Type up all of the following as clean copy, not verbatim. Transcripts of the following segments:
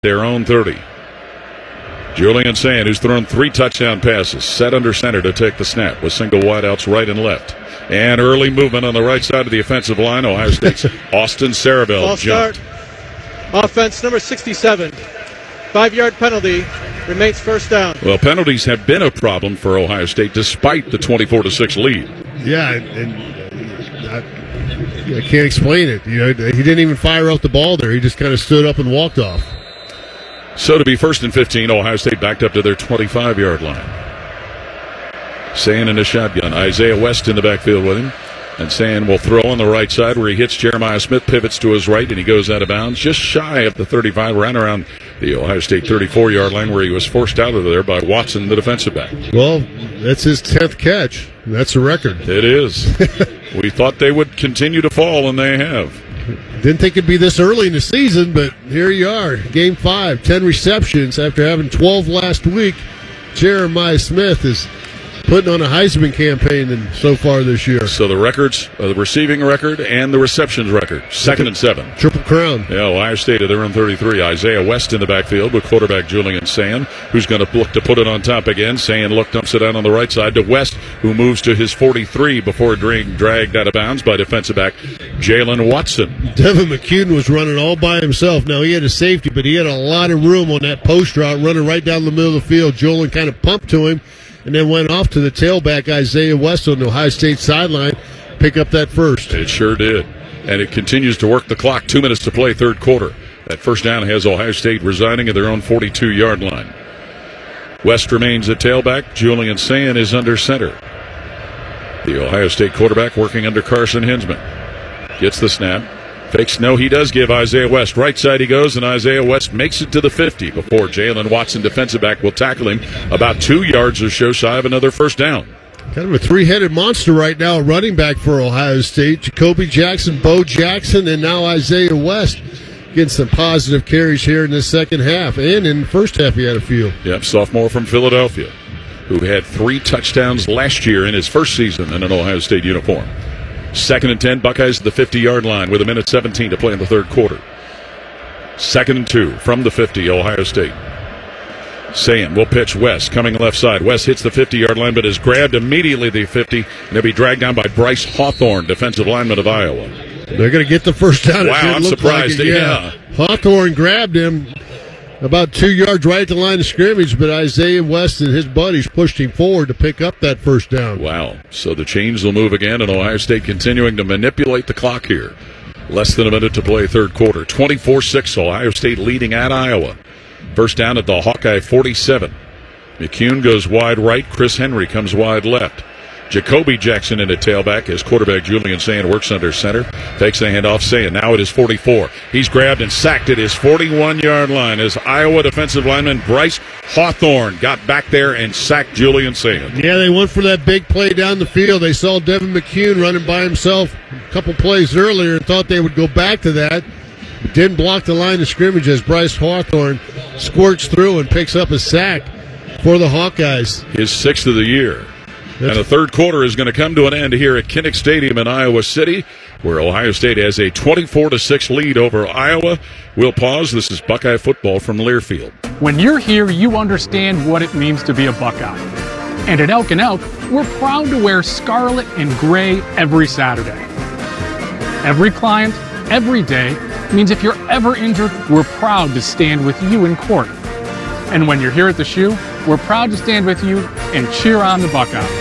their own 30. Julian Sand, who's thrown 3 touchdown passes, set under center to take the snap with single wideouts right and left. And early movement on the right side of the offensive line. Ohio State's Austin Sarabel jumped. Offense number 67. 5-yard penalty. Remains first down. Well, penalties have been a problem for Ohio State despite the 24-6 lead. Yeah, and I can't explain it. You know, he didn't even fire out the ball there. He just kind of stood up and walked off. So to be 1st and 15, Ohio State backed up to their 25-yard line. Sand in a shotgun. Isaiah West in the backfield with him. And Sand will throw on the right side where he hits Jeremiah Smith, pivots to his right, and he goes out of bounds just shy of the 35, ran around the Ohio State 34-yard line where he was forced out of there by Watson, the defensive back. Well, that's his 10th catch. That's a record. It is. We thought they would continue to fall, and they have. Didn't think it'd be this early in the season, but here you are. Game 5, 10 receptions after having 12 last week. Jeremiah Smith is putting on a Heisman campaign so far this year. So the records, the receiving record and the receptions record, 2nd and 7. Triple crown. Yeah, Ohio State at their own 33. Isaiah West in the backfield with quarterback Julian Sand, who's going to look to put it on top again. Sand dumps it out on the right side to West, who moves to his 43 before dragged out of bounds by defensive back Jalen Watson. Devin McCune was running all by himself. Now, he had a safety, but he had a lot of room on that post route, running right down the middle of the field. Julian kind of pumped to him, and then went off to the tailback, Isaiah West, on the Ohio State sideline, pick up that first. It sure did. And it continues to work the clock. 2 minutes to play, third quarter. That first down has Ohio State residing at their own 42-yard line. West remains at tailback. Julian Sand is under center. The Ohio State quarterback working under Carson Hinsman. Gets the snap. Fakes, no, he does give Isaiah West. Right side he goes, and Isaiah West makes it to the 50 before Jalen Watson, defensive back, will tackle him about 2 yards or so shy of another first down. Kind of a three-headed monster right now, running back for Ohio State. Jacoby Jackson, Bo Jackson, and now Isaiah West getting some positive carries here in the second half. And in the first half he had a few. Yep, sophomore from Philadelphia, who had 3 touchdowns last year in his first season in an Ohio State uniform. 2nd and 10, Buckeyes at the 50-yard line with 1:17 to play in the third quarter. 2nd and 2 from the 50, Ohio State. Sand will pitch West, coming left side. West hits the 50-yard line, but is grabbed immediately at the 50, and he'll be dragged down by Bryce Hawthorne, defensive lineman of Iowa. They're going to get the first down. Wow, I'm surprised. Like yeah. Hawthorne grabbed him about 2 yards right at the line of scrimmage, but Isaiah West and his buddies pushed him forward to pick up that first down. Wow. So the chains will move again, and Ohio State continuing to manipulate the clock here. Less than a minute to play, third quarter. 24-6, Ohio State leading at Iowa. First down at the Hawkeye 47. McCune goes wide right. Chris Henry comes wide left. Jacoby Jackson in at tailback as quarterback Julian Sand works under center. Takes the handoff. Sand now at his 44. He's grabbed and sacked at his 41-yard line as Iowa defensive lineman Bryce Hawthorne got back there and sacked Julian Sand. Yeah, they went for that big play down the field. They saw Devin McCune running by himself a couple plays earlier and thought they would go back to that. But didn't block the line of scrimmage as Bryce Hawthorne squirts through and picks up a sack for the Hawkeyes. His 6th of the year. And the third quarter is going to come to an end here at Kinnick Stadium in Iowa City, where Ohio State has a 24-6 lead over Iowa. We'll pause. This is Buckeye football from Learfield. When you're here, you understand what it means to be a Buckeye. And at Elk & Elk, we're proud to wear scarlet and gray every Saturday. Every client, every day, means if you're ever injured, we're proud to stand with you in court. And when you're here at the shoe, we're proud to stand with you and cheer on the Buckeyes.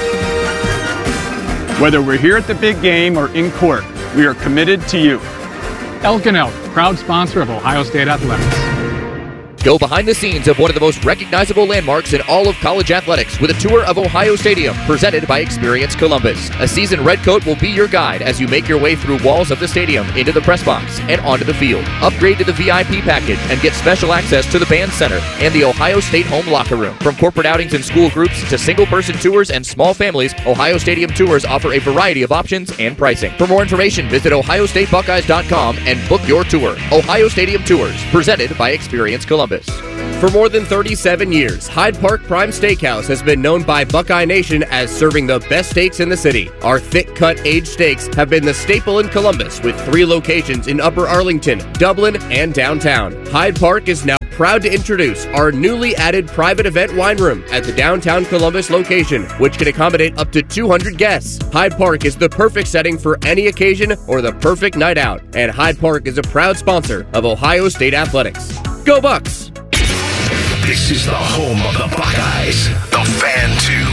Whether we're here at the big game or in court, we are committed to you. Elk & Elk, proud sponsor of Ohio State Athletics. Go behind the scenes of one of the most recognizable landmarks in all of college athletics with a tour of Ohio Stadium presented by Experience Columbus. A seasoned redcoat will be your guide as you make your way through walls of the stadium into the press box and onto the field. Upgrade to the VIP package and get special access to the band center and the Ohio State home locker room. From corporate outings and school groups to single-person tours and small families, Ohio Stadium tours offer a variety of options and pricing. For more information, visit OhioStateBuckeyes.com and book your tour. Ohio Stadium Tours, presented by Experience Columbus. Columbus. For more than 37 years, Hyde Park Prime Steakhouse has been known by Buckeye Nation as serving the best steaks in the city. Our thick-cut aged steaks have been the staple in Columbus, with 3 locations in Upper Arlington, Dublin, and downtown. Hyde Park is now proud to introduce our newly added private event wine room at the downtown Columbus location, which can accommodate up to 200 guests. Hyde Park is the perfect setting for any occasion or the perfect night out, and Hyde Park is a proud sponsor of Ohio State Athletics. Go Bucks! This is the home of the Buckeyes, the Fan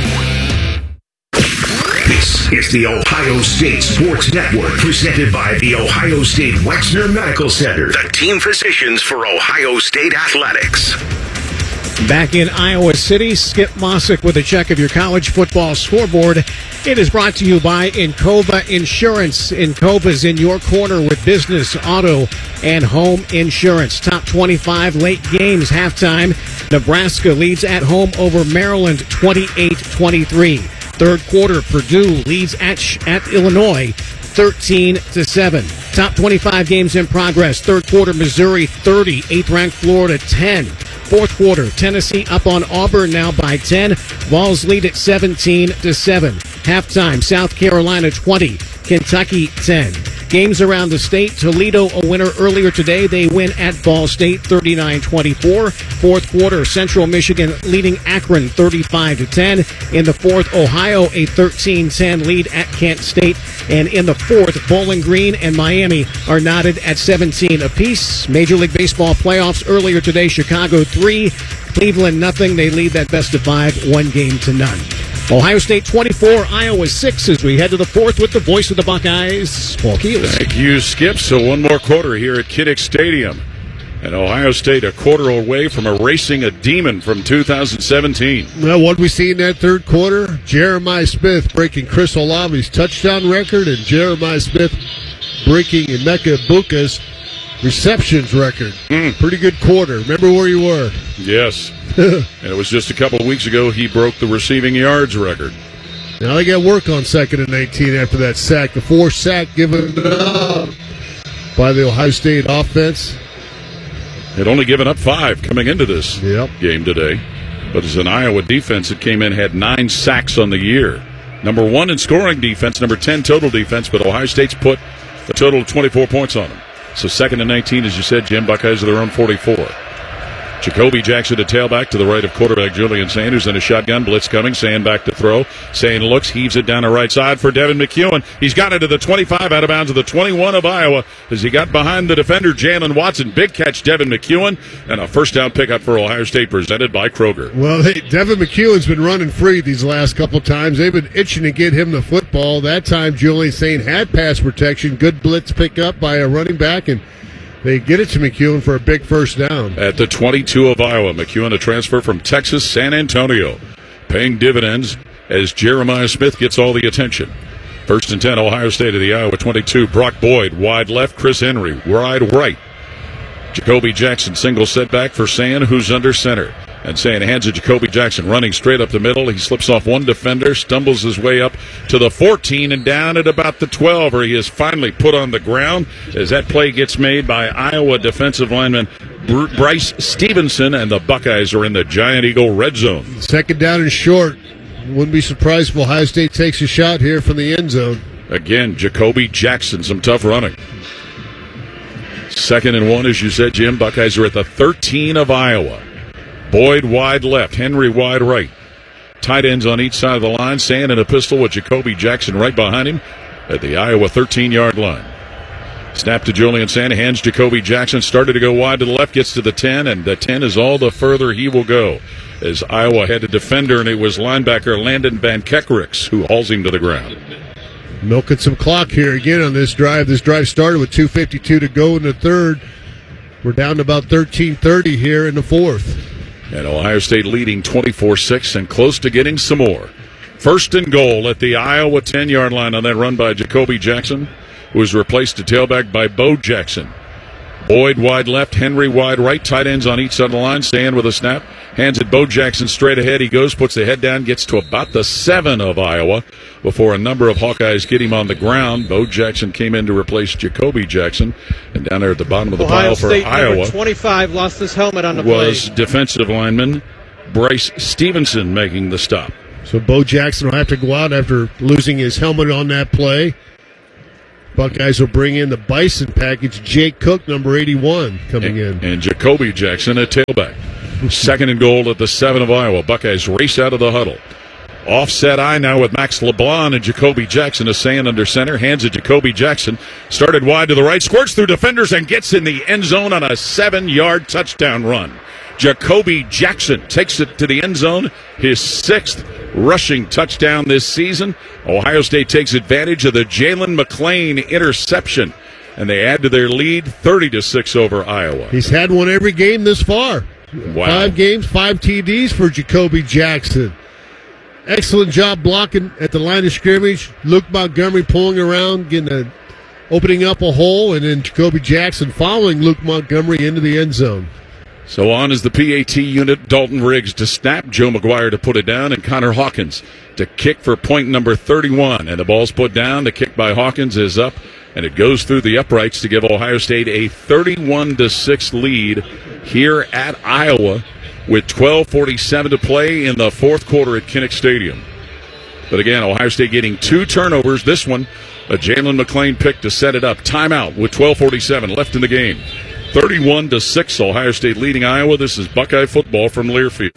2. This is the Ohio State Sports Network, presented by the Ohio State Wexner Medical Center, the team physicians for Ohio State Athletics. Back in Iowa City, Skip Mossick with a check of your college football scoreboard. It is brought to you by Encova Insurance. Encova's in your corner with business, auto, and home insurance. Top 25 late games, halftime. Nebraska leads at home over Maryland 28-23. Third quarter, Purdue leads at Illinois 13-7. Top 25 games in progress. Third quarter, Missouri 30, 8th-ranked Florida 10. Fourth quarter, Tennessee up on Auburn now by 10. Vols lead at 17-7. Halftime, South Carolina 20, Kentucky 10. Games around the state, Toledo a winner earlier today. They win at Ball State 39-24. Fourth quarter, Central Michigan leading Akron 35-10. In the fourth, Ohio a 13-10 lead at Kent State. And in the fourth, Bowling Green and Miami are knotted at 17 apiece. Major League Baseball playoffs earlier today, Chicago 3, Cleveland nothing. They lead that best of 5, 1-0. Ohio State 24, Iowa 6 as we head to the fourth with the voice of the Buckeyes, Paul Keels. Thank you, Skip. So one more quarter here at Kinnick Stadium. And Ohio State a quarter away from erasing a demon from 2017. Well, what we see in that third quarter? Jeremiah Smith breaking Chris Olave's touchdown record, and Jeremiah Smith breaking Emeka Egbuka's receptions record. Pretty good quarter. Remember where you were. Yes. And it was just a couple of weeks ago he broke the receiving yards record. Now they got work on 2nd and 19 after that sack. The 4th sack given up by the Ohio State offense. Had only given up 5 coming into this game today. But as an Iowa defense that came in, had 9 sacks on the year. Number 1 in scoring defense, number 10 total defense, but Ohio State's put a total of 24 points on them. So 2nd and 19, as you said, Jim, Buckeyes are their own 44. Jacoby Jackson to tailback to the right of quarterback Julian Sanders, and a shotgun blitz coming. Sand back to throw. Sand looks, heaves it down the right side for Devin McEwen. He's got it to the 25, out of bounds to the 21 of Iowa as he got behind the defender Jalen Watson. Big catch, Devin McEwen, and a first down pickup for Ohio State presented by Kroger. Well, Devin McEwen's been running free these last couple times. They've been itching to get him the football. That time Julian Sand had pass protection. Good blitz pickup by a running back, and they get it to McEwen for a big first down. At the 22 of Iowa, McEwen, a transfer from Texas San Antonio, paying dividends as Jeremiah Smith gets all the attention. 1st and 10, Ohio State of the Iowa 22. Brock Boyd, wide left. Chris Henry, wide right. Jacoby Jackson, single setback for Sand, who's under center. And Sand hands it to Jacoby Jackson, running straight up the middle. He slips off one defender, stumbles his way up to the 14 and down at about the 12, where he is finally put on the ground as that play gets made by Iowa defensive lineman Bryce Stevenson, and the Buckeyes are in the Giant Eagle red zone. 2nd down and short. Wouldn't be surprised if Ohio State takes a shot here from the end zone. Again, Jacoby Jackson, some tough running. 2nd and 1, as you said, Jim. Buckeyes are at the 13 of Iowa. Boyd wide left, Henry wide right. Tight ends on each side of the line. Sand in a pistol with Jacoby Jackson right behind him at the Iowa 13-yard line. Snap to Julian Sand, hands Jacoby Jackson. Started to go wide to the left, gets to the 10, and the 10 is all the further he will go. As Iowa had a defender, and it was linebacker Landon Van Kekerix who hauls him to the ground. Milking some clock here again on this drive. This drive started with 2:52 to go in the third. We're down to about 13:30 here in the fourth. And Ohio State leading 24-6 and close to getting some more. 1st and goal at the Iowa 10-yard line on that run by Jacoby Jackson, who was replaced to tailback by Bo Jackson. Boyd wide left, Henry wide right, tight ends on each side of the line. Sand with a snap, Hands it Bo Jackson straight ahead. He goes, puts the head down, gets to about the 7 of Iowa before a number of Hawkeyes get him on the ground. Bo Jackson came in to replace Jacoby Jackson. And down there at the bottom of the Ohio pile for State, Iowa number 25 lost his helmet on the was play. defensive lineman Bryce Stevenson making the stop. So Bo Jackson will have to go out after losing his helmet on that play. Buckeyes will bring in the Bison package. Jake Cook, number 81, coming in. And Jacoby Jackson at tailback. 2nd and goal at the 7 of Iowa. Buckeyes race out of the huddle. Offset eye now with Max LeBlanc and Jacoby Jackson assaying under center. Hands it Jacoby Jackson. Started wide to the right. Squirts through defenders and gets in the end zone on a 7-yard touchdown run. Jacoby Jackson takes it to the end zone. His 6th rushing touchdown this season. Ohio State takes advantage of the Jalen McClain interception, and they add to their lead 30-6 over Iowa. He's had one every game this far. Wow. 5 games, 5 TDs for Jacoby Jackson. Excellent job blocking at the line of scrimmage. Luke Montgomery pulling around, opening up a hole, and then Jacoby Jackson following Luke Montgomery into the end zone. So on is the PAT unit. Dalton Riggs to snap, Joe McGuire to put it down, and Connor Hawkins to kick for point number 31. And the ball's put down. The kick by Hawkins is up, and it goes through the uprights to give Ohio State a 31-6 lead here at Iowa with 12:47 to play in the 4th quarter at Kinnick Stadium. But again, Ohio State getting 2 turnovers. This one, a Jalen McClain pick to set it up. Timeout with 12:47 left in the game. 31-6, Ohio State leading Iowa. This is Buckeye football from Learfield.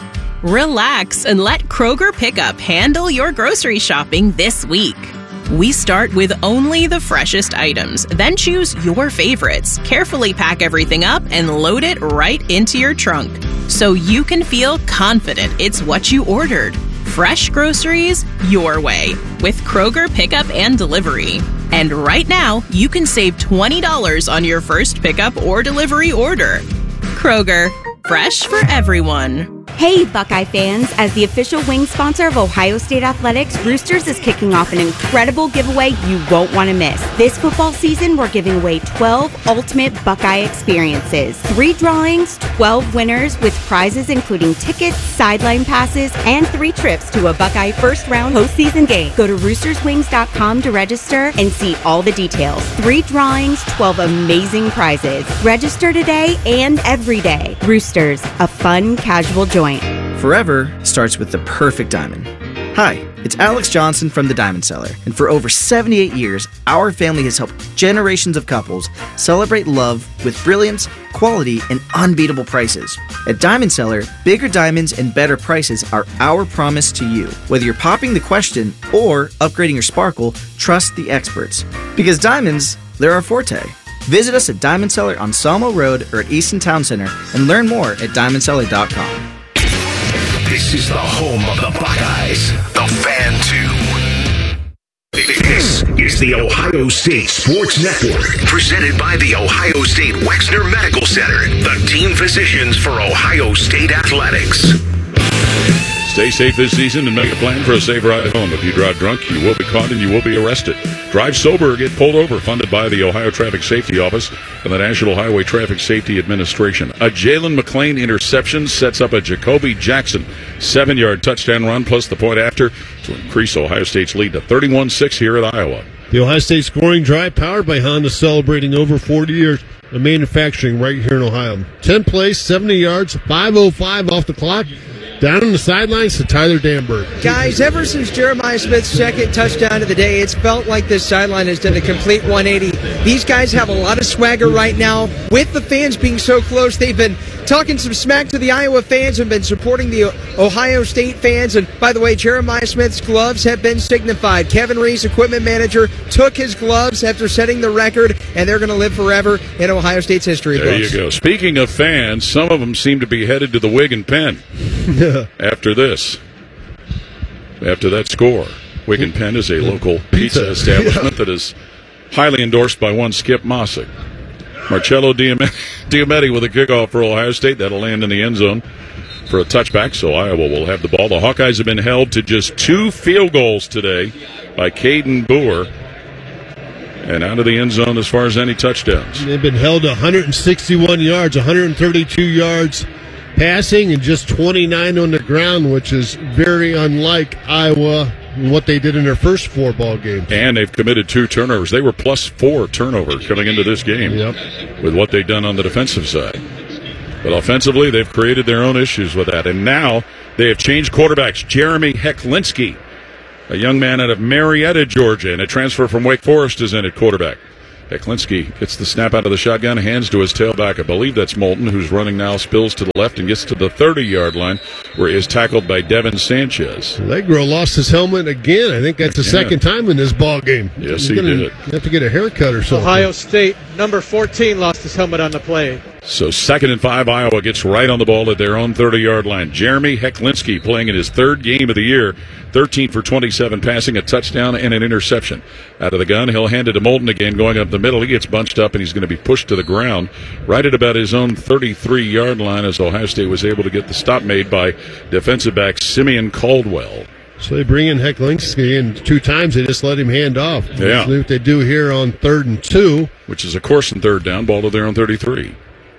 Relax and let Kroger Pickup handle your grocery shopping this week. We start with only the freshest items, then choose your favorites, carefully pack everything up, and load it right into your trunk so you can feel confident it's what you ordered. Fresh groceries your way with Kroger Pickup and Delivery. And right now, you can save $20 on your first pickup or delivery order. Kroger, fresh for everyone. Hey, Buckeye fans! As the official wing sponsor of Ohio State Athletics, Roosters is kicking off an incredible giveaway you won't want to miss. This football season, we're giving away 12 ultimate Buckeye experiences. 3 drawings, 12 winners with prizes including tickets, sideline passes, and 3 trips to a Buckeye first-round postseason game. Go to roosterswings.com to register and see all the details. 3 drawings, 12 amazing prizes. Register today and every day. Roosters, a fun, casual joint. Forever starts with the perfect diamond. Hi, it's Alex Johnson from the Diamond Cellar, and for over 78 years, our family has helped generations of couples celebrate love with brilliance, quality, and unbeatable prices. At Diamond Cellar, bigger diamonds and better prices are our promise to you. Whether you're popping the question or upgrading your sparkle, trust the experts. Because diamonds, they're our forte. Visit us at Diamond Cellar on Sawmill Road or at Easton Town Center and learn more at diamondcellar.com. This is the home of the Buckeyes, the Fan 2. This is the Ohio State Sports Network, presented by the Ohio State Wexner Medical Center, the team physicians for Ohio State Athletics. Stay safe this season and make a plan for a safe ride home. If you drive drunk, you will be caught and you will be arrested. Drive sober or get pulled over. Funded by the Ohio Traffic Safety Office and the National Highway Traffic Safety Administration. A Jalen McClain interception sets up a Jacoby Jackson 7-yard touchdown run plus the point after to increase Ohio State's lead to 31-6 here at Iowa. The Ohio State scoring drive powered by Honda, celebrating over 40 years of manufacturing right here in Ohio. 10 plays, 70 yards, 5:05 off the clock. Down on the sidelines to Tyler Danberg. Guys, ever since Jeremiah Smith's second touchdown of the day, it's felt like this sideline has done a complete 180. These guys have a lot of swagger right now. With the fans being so close, they've been talking some smack to the Iowa fans and been supporting the Ohio State fans. And by the way, Jeremiah Smith's gloves have been signified. Kevin Reese, equipment manager, took his gloves after setting the record, and they're going to live forever in Ohio State's history books. There you go. Speaking of fans, some of them seem to be headed to the Wig and Pen after this. After that score. Wig and Pen is a local pizza establishment that is highly endorsed by one Skip Mossick. Marcello Diometti with a kickoff for Ohio State. That'll land in the end zone for a touchback, so Iowa will have the ball. The Hawkeyes have been held to just 2 field goals today by Caden Boer, and out of the end zone as far as any touchdowns. They've been held to 161 yards, 132 yards passing and just 29 on the ground, which is very unlike Iowa and what they did in their first 4 ball games. And they've committed 2 turnovers. They were plus 4 turnover coming into this game with what they've done on the defensive side. But offensively, they've created their own issues with that. And now they have changed quarterbacks. Jeremy Hecklinski, a young man out of Marietta, Georgia, and a transfer from Wake Forest, is in at quarterback. Hecklinski gets the snap out of the shotgun, hands to his tailback. I believe that's Moulton, who's running now, spills to the left and gets to the 30-yard line, where he is tackled by Devin Sanchez. Legro lost his helmet again. I think that's the second time in this ball game. Yes, he did. You have to get a haircut or something. Ohio State, number 14, lost his helmet on the play. So 2nd and 5, Iowa gets right on the ball at their own 30-yard line. Jeremy Hecklinski playing in his 3rd game of the year, 13 for 27, passing a touchdown and an interception. Out of the gun, he'll hand it to Moulton again, going up the middle. He gets bunched up, and he's going to be pushed to the ground right at about his own 33-yard line as Ohio State was able to get the stop made by defensive back Simeon Caldwell. So they bring in Hecklinski, and 2 times they just let him hand off. Yeah. See what they do here on 3rd and 2. Which is, of course, in 3rd down, ball to their own 33.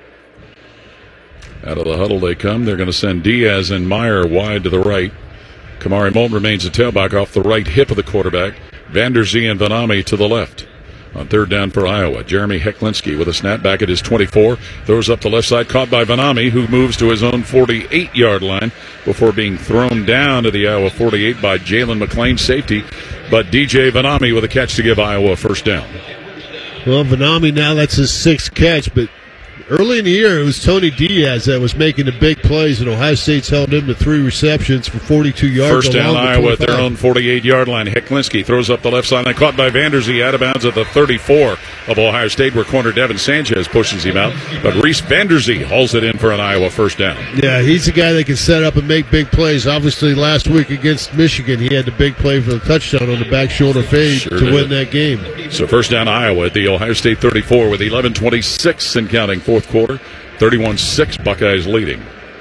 Out of the huddle they come. They're going to send Diaz and Meyer wide to the right. Kamari Moulton remains a tailback off the right hip of the quarterback. Vanderzee and Vanami to the left. On 3rd down for Iowa, Jeremy Hecklinski with a snap back at his 24. Throws up the left side, caught by Vanami, who moves to his own 48-yard line before being thrown down to the Iowa 48 by Jalen McClain, safety. But DJ Vanami with a catch to give Iowa a 1st down. Well, Vanami now, that's his 6th catch, but early in the year, it was Tony Diaz that was making the big plays, and Ohio State's held him to 3 receptions for 42 yards. 1st down, Iowa at their own 48-yard line. Hecklinski throws up the left sideline, caught by Vanderzee, out of bounds at the 34 of Ohio State, where corner Devin Sanchez pushes him out. But Reese Vanderzee hauls it in for an Iowa 1st down. Yeah, he's the guy that can set up and make big plays. Obviously, last week against Michigan, he had the big play for the touchdown on the back shoulder fade to win that game. So 1st down, Iowa at the Ohio State 34 with 11:26 and counting 4th quarter. 31-6, Buckeyes leading.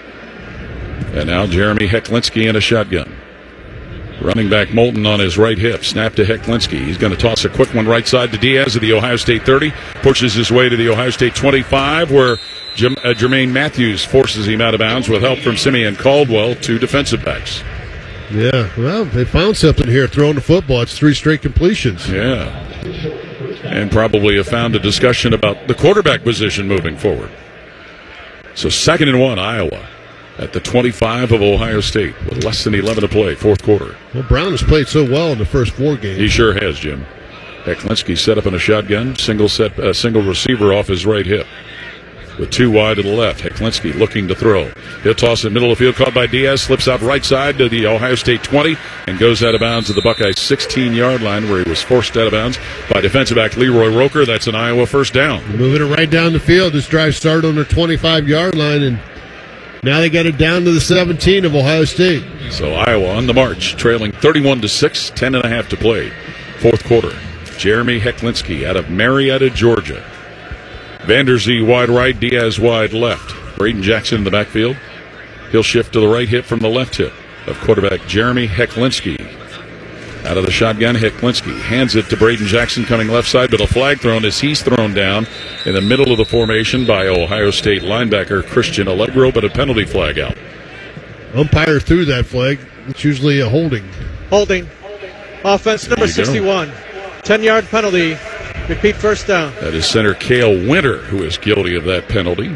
And now Jeremy Hecklinski in a shotgun. Running back Moulton on his right hip. Snap to Hecklinski. He's going to toss a quick one right side to Diaz at the Ohio State 30. Pushes his way to the Ohio State 25, where Jermaine Matthews forces him out of bounds with help from Simeon Caldwell, 2 defensive backs. Yeah, well, they found something here throwing the football. It's 3 straight completions. Yeah. And probably have found a discussion about the quarterback position moving forward. So 2nd and 1, Iowa at the 25 of Ohio State with less than 11 to play, 4th quarter. Well, Brown has played so well in the first 4 games. He sure has, Jim. Hecklinski set up in a shotgun, single receiver off his right hip. With 2 wide to the left, Hecklinski looking to throw. He'll toss it middle of the field, caught by Diaz, slips out right side to the Ohio State 20, and goes out of bounds at the Buckeyes 16-yard line, where he was forced out of bounds by defensive back Leroy Roker. That's an Iowa 1st down. Moving it right down the field. This drive started on their 25-yard line, and now they got it down to the 17 of Ohio State. So Iowa on the march, trailing 31-6, 10.5 to play. 4th quarter. Jeremy Hecklinski out of Marietta, Georgia. Vanderzee wide right, Diaz wide left. Braden Jackson in the backfield. He'll shift to the right hip from the left hip of quarterback Jeremy Hecklinski. Out of the shotgun, Hecklinski hands it to Braden Jackson coming left side, but a flag thrown as he's thrown down in the middle of the formation by Ohio State linebacker Christian Allegro, but a penalty flag out. Umpire threw that flag. It's usually a holding. Holding. Offense number 61. 10-yard penalty. Repeat 1st down. That is center Cale Winter, who is guilty of that penalty.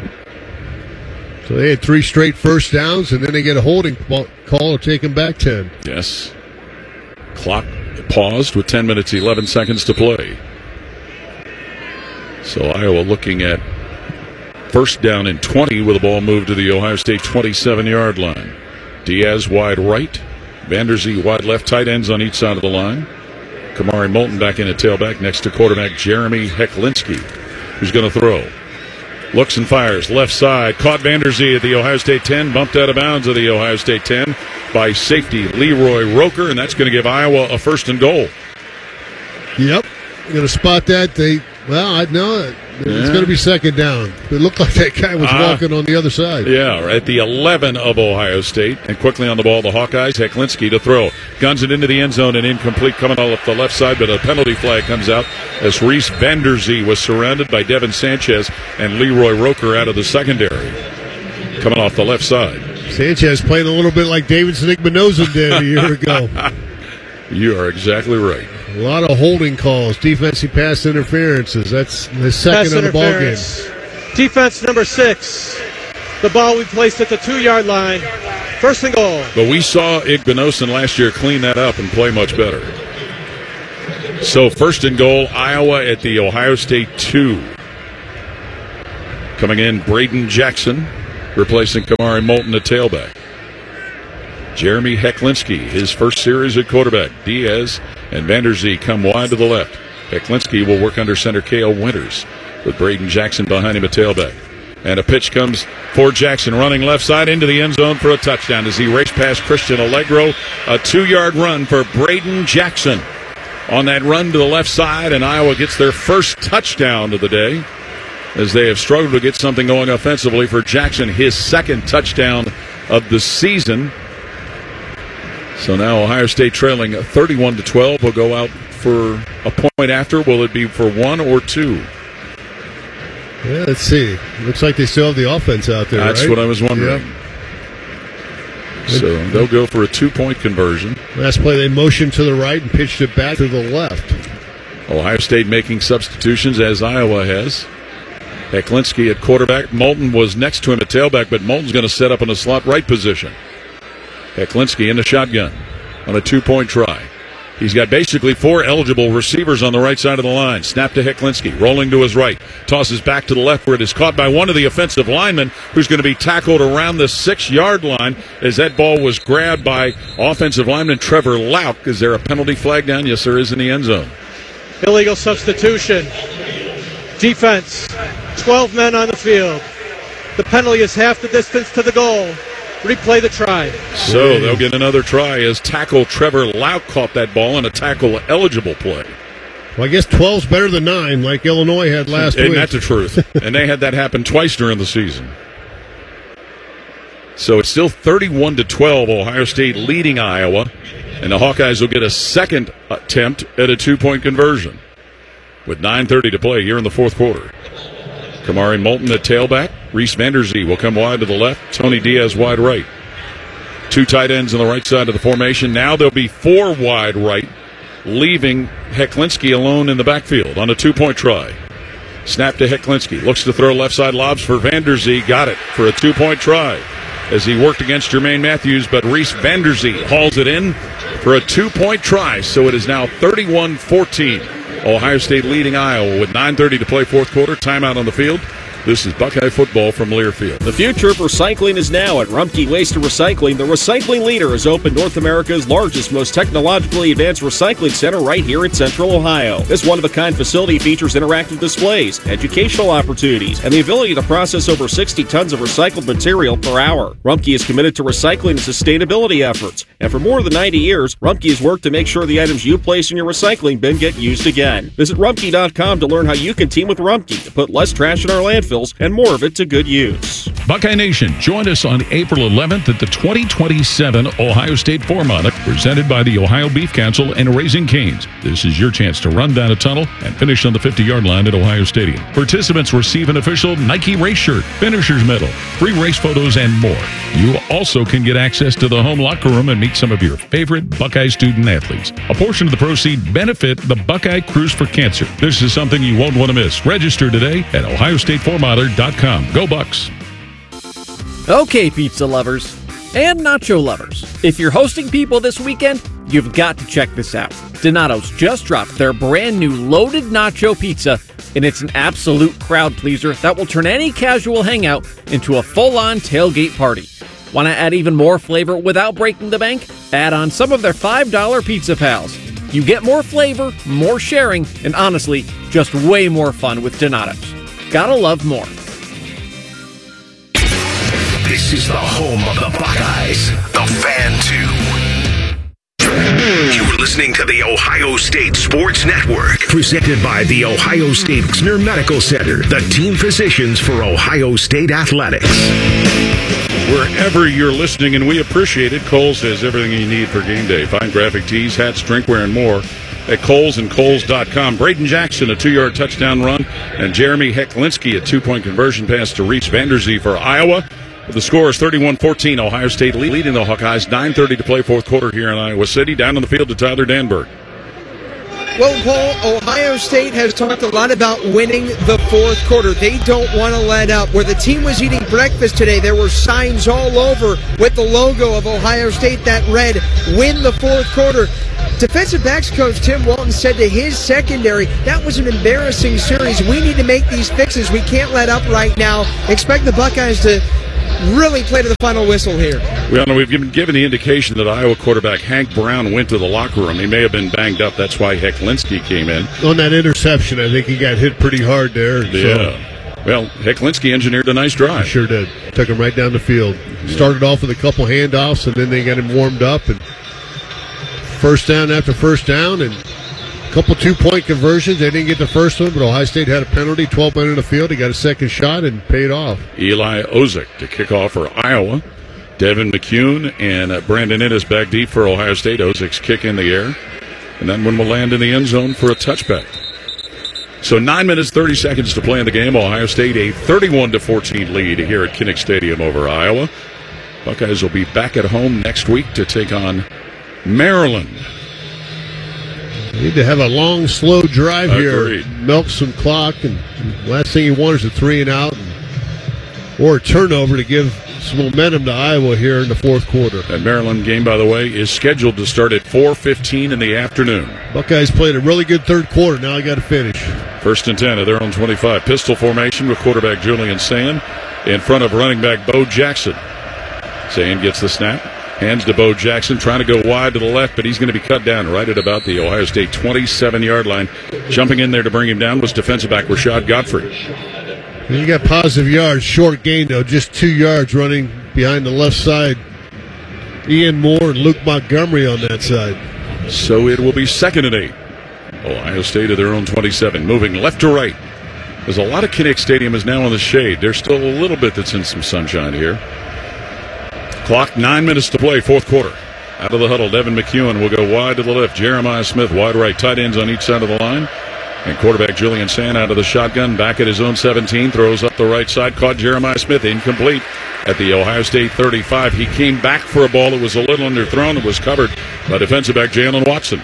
So they had 3 straight 1st downs, and then they get a holding call to take them back 10. Yes. Clock paused with 10 minutes, 11 seconds to play. So Iowa looking at 1st down and 20 with the ball moved to the Ohio State 27-yard line. Diaz wide right. Vanderzee wide left. Tight ends on each side of the line. Kamari Moulton back in at tailback next to quarterback Jeremy Hecklinski, who's going to throw. Looks and fires left side. Caught Vanderzee at the Ohio State 10. Bumped out of bounds at the Ohio State 10 by safety Leroy Roker, and that's going to give Iowa a 1st and goal. Yep. Going to spot that. I know it's going to be 2nd down. It looked like that guy was walking on the other side. Yeah, at the 11 of Ohio State. And quickly on the ball, the Hawkeyes. Hecklinski to throw. Guns it into the end zone and incomplete coming all up the left side, but a penalty flag comes out as Reese Vanderzee was surrounded by Devin Sanchez and Leroy Roker out of the secondary. coming off the left side. Sanchez playing a little bit like Davidson Igbinoza did a year ago. You are exactly right. A lot of holding calls, defensive pass interferences. That's the second of the ball game. Defense number 6. The ball we placed at the 2-yard line. First and goal. But we saw Igbinoza last year clean that up and play much better. So first and goal, Iowa at the Ohio State 2. Coming in, Braden Jackson, replacing Kamari Moulton at tailback. Jeremy Hecklinski, his first series at quarterback. Diaz and Vanderzee come wide to the left. Hecklinski will work under center Cale Winters, with Braden Jackson behind him at tailback. And a pitch comes for Jackson, running left side into the end zone for a touchdown as he raced past Christian Allegro. A 2-yard run for Braden Jackson on that run to the left side, and Iowa gets their first touchdown of the day as they have struggled to get something going offensively for Jackson, his second touchdown of the season. So now Ohio State trailing 31-12 will go out for a point after. Will it be for 1 or 2? Yeah, let's see. Looks like they still have the offense out there. That's right? what I was wondering. Yep. So they'll go for a 2-point conversion. Last play they motioned to the right and pitched it back to the left. Ohio State making substitutions as Iowa has. Hecklinski at quarterback. Moulton was next to him at tailback, but Moulton's going to set up in a slot right position. Hecklinski in the shotgun on a 2-point try. He's got basically 4 eligible receivers on the right side of the line. Snap to Hecklinski, rolling to his right. Tosses back to the left where it is caught by one of the offensive linemen, who's going to be tackled around the 6-yard line as that ball was grabbed by offensive lineman Trevor Lauk. Is there a penalty flag down? Yes, there is in the end zone. Illegal substitution. Defense, 12 men on the field. The penalty is half the distance to the goal. Replay the try. So they'll get another try as tackle Trevor Lauk caught that ball in a tackle-eligible play. Well, I guess 12's better than 9, like Illinois had last week. And that's the truth. And they had that happen twice during the season. So it's still 31-12, Ohio State leading Iowa. And the Hawkeyes will get a second attempt at a 2-point conversion with 9:30 to play here in the fourth quarter. Kamari Moulton at tailback. Reese Vanderzee will come wide to the left. Tony Diaz wide right. 2 tight ends on the right side of the formation. Now there'll be 4 wide right, leaving Hecklinski alone in the backfield on a 2-point try. Snap to Hecklinski. Looks to throw left side lobs for Vanderzee. Got it for a 2-point try as he worked against Jermaine Matthews, but Reese Vanderzee hauls it in for a 2-point try. So it is now 31-14. Ohio State leading Iowa with 9:30 to play fourth quarter. Timeout on the field. This is Buckeye football from Learfield. The future of recycling is now at Rumpke Waste and Recycling. The recycling leader has opened North America's largest, most technologically advanced recycling center right here in Central Ohio. This one-of-a-kind facility features interactive displays, educational opportunities, and the ability to process over 60 tons of recycled material per hour. Rumpke is committed to recycling and sustainability efforts, and for more than 90 years, Rumpke has worked to make sure the items you place in your recycling bin get used again. Visit Rumpke.com to learn how you can team with Rumpke to put less trash in our landfills and more of it to good use. Buckeye Nation, join us on April 11th at the 2027 Ohio State Four-Mile, presented by the Ohio Beef Council and Raising Cane's. This is your chance to run down a tunnel and finish on the 50-yard line at Ohio Stadium. Participants receive an official Nike race shirt, finisher's medal, free race photos, and more. You also can get access to the home locker room and meet some of your favorite Buckeye student athletes. A portion of the proceeds benefit the Buckeye Cruise for Cancer. This is something you won't want to miss. Register today at OhioStateFourmiler.com. Go Bucks! Okay, pizza lovers and nacho lovers, if you're hosting people this weekend, you've got to check this out. Donato's just dropped their brand new loaded nacho pizza, and it's an absolute crowd pleaser that will turn any casual hangout into a full-on tailgate party. Want to add even more flavor without breaking the bank? Add on some of their $5 Pizza Pals. You get more flavor, more sharing, and honestly, just way more fun with Donato's. Gotta love more. This is the home of the Buckeyes, the Fan 2. You're listening to the Ohio State Sports Network, presented by the Ohio State Exner Medical Center, the team physicians for Ohio State athletics. Wherever you're listening, and we appreciate it, Kohl's has everything you need for game day. Fine graphic tees, hats, drinkware, and more at Kohl's and Kohl's.com. Braden Jackson, a 2-yard touchdown run, and Jeremy Hecklinski, a 2-point conversion pass to Reese Vanderzee for Iowa. The score is 31-14. Ohio State leading the Hawkeyes. 9:30 to play, fourth quarter here in Iowa City. Down on the field to Tyler Danberg. Well, Paul, Ohio State has talked a lot about winning the fourth quarter. They don't want to let up. Where the team was eating breakfast today, there were signs all over with the logo of Ohio State that read, "Win the fourth quarter." Defensive backs coach Tim Walton said to his secondary, that was an embarrassing series. We need to make these fixes. We can't let up right now. Expect the Buckeyes to really play to the final whistle here. We all know we've been given the indication that Iowa quarterback Hank Brown went to the locker room. He may have been banged up. That's why Hecklinski came in. On that interception, I think he got hit pretty hard there. Yeah. Well, Hecklinski engineered a nice drive. He sure did. Took him right down the field. Started off with a couple handoffs, and then they got him warmed up. And first down after first down, and a couple two-point conversions. They didn't get the first one, but Ohio State had a penalty. 12 men in the field. He got a second shot and paid off. Eli Ozick to kick off for Iowa. Devin McCune and Brandon Innes back deep for Ohio State. Ozick's kick in the air. And that one will land in the end zone for a touchback. So 9 minutes, 30 seconds to play in the game. Ohio State a 31-14 lead here at Kinnick Stadium over Iowa. Buckeyes will be back at home next week to take on Maryland. Need to have a long, slow drive Agreed. here. Milk some clock, and last thing you want is a 3-and-out or a turnover to give some momentum to Iowa here in the fourth quarter. That Maryland game, by the way, is scheduled to start at 4:15 in the afternoon. Buckeyes played a really good third quarter. Now they got to finish. 1st and 10 at their own 25. Pistol formation with quarterback Julian Sand in front of running back Bo Jackson. Sand gets the snap. Hands to Bo Jackson, trying to go wide to the left, but he's going to be cut down right at about the Ohio State 27-yard line. Jumping in there to bring him down was defensive back Rashad Godfrey. You got positive yards, short gain, though, just 2 yards running behind the left side. Ian Moore and Luke Montgomery on that side. So it will be 2nd and 8. Ohio State at their own 27, moving left to right. There's a lot of Kinnick Stadium is now in the shade. There's still a little bit that's in some sunshine here. Clock, 9 minutes to play, fourth quarter. Out of the huddle, Devin McEwen will go wide to the left. Jeremiah Smith wide right. Tight ends on each side of the line. And quarterback Julian Sand out of the shotgun, back at his own 17, throws up the right side. Caught Jeremiah Smith, incomplete at the Ohio State 35. He came back for a ball that was a little underthrown. It was covered by defensive back Jalen Watson.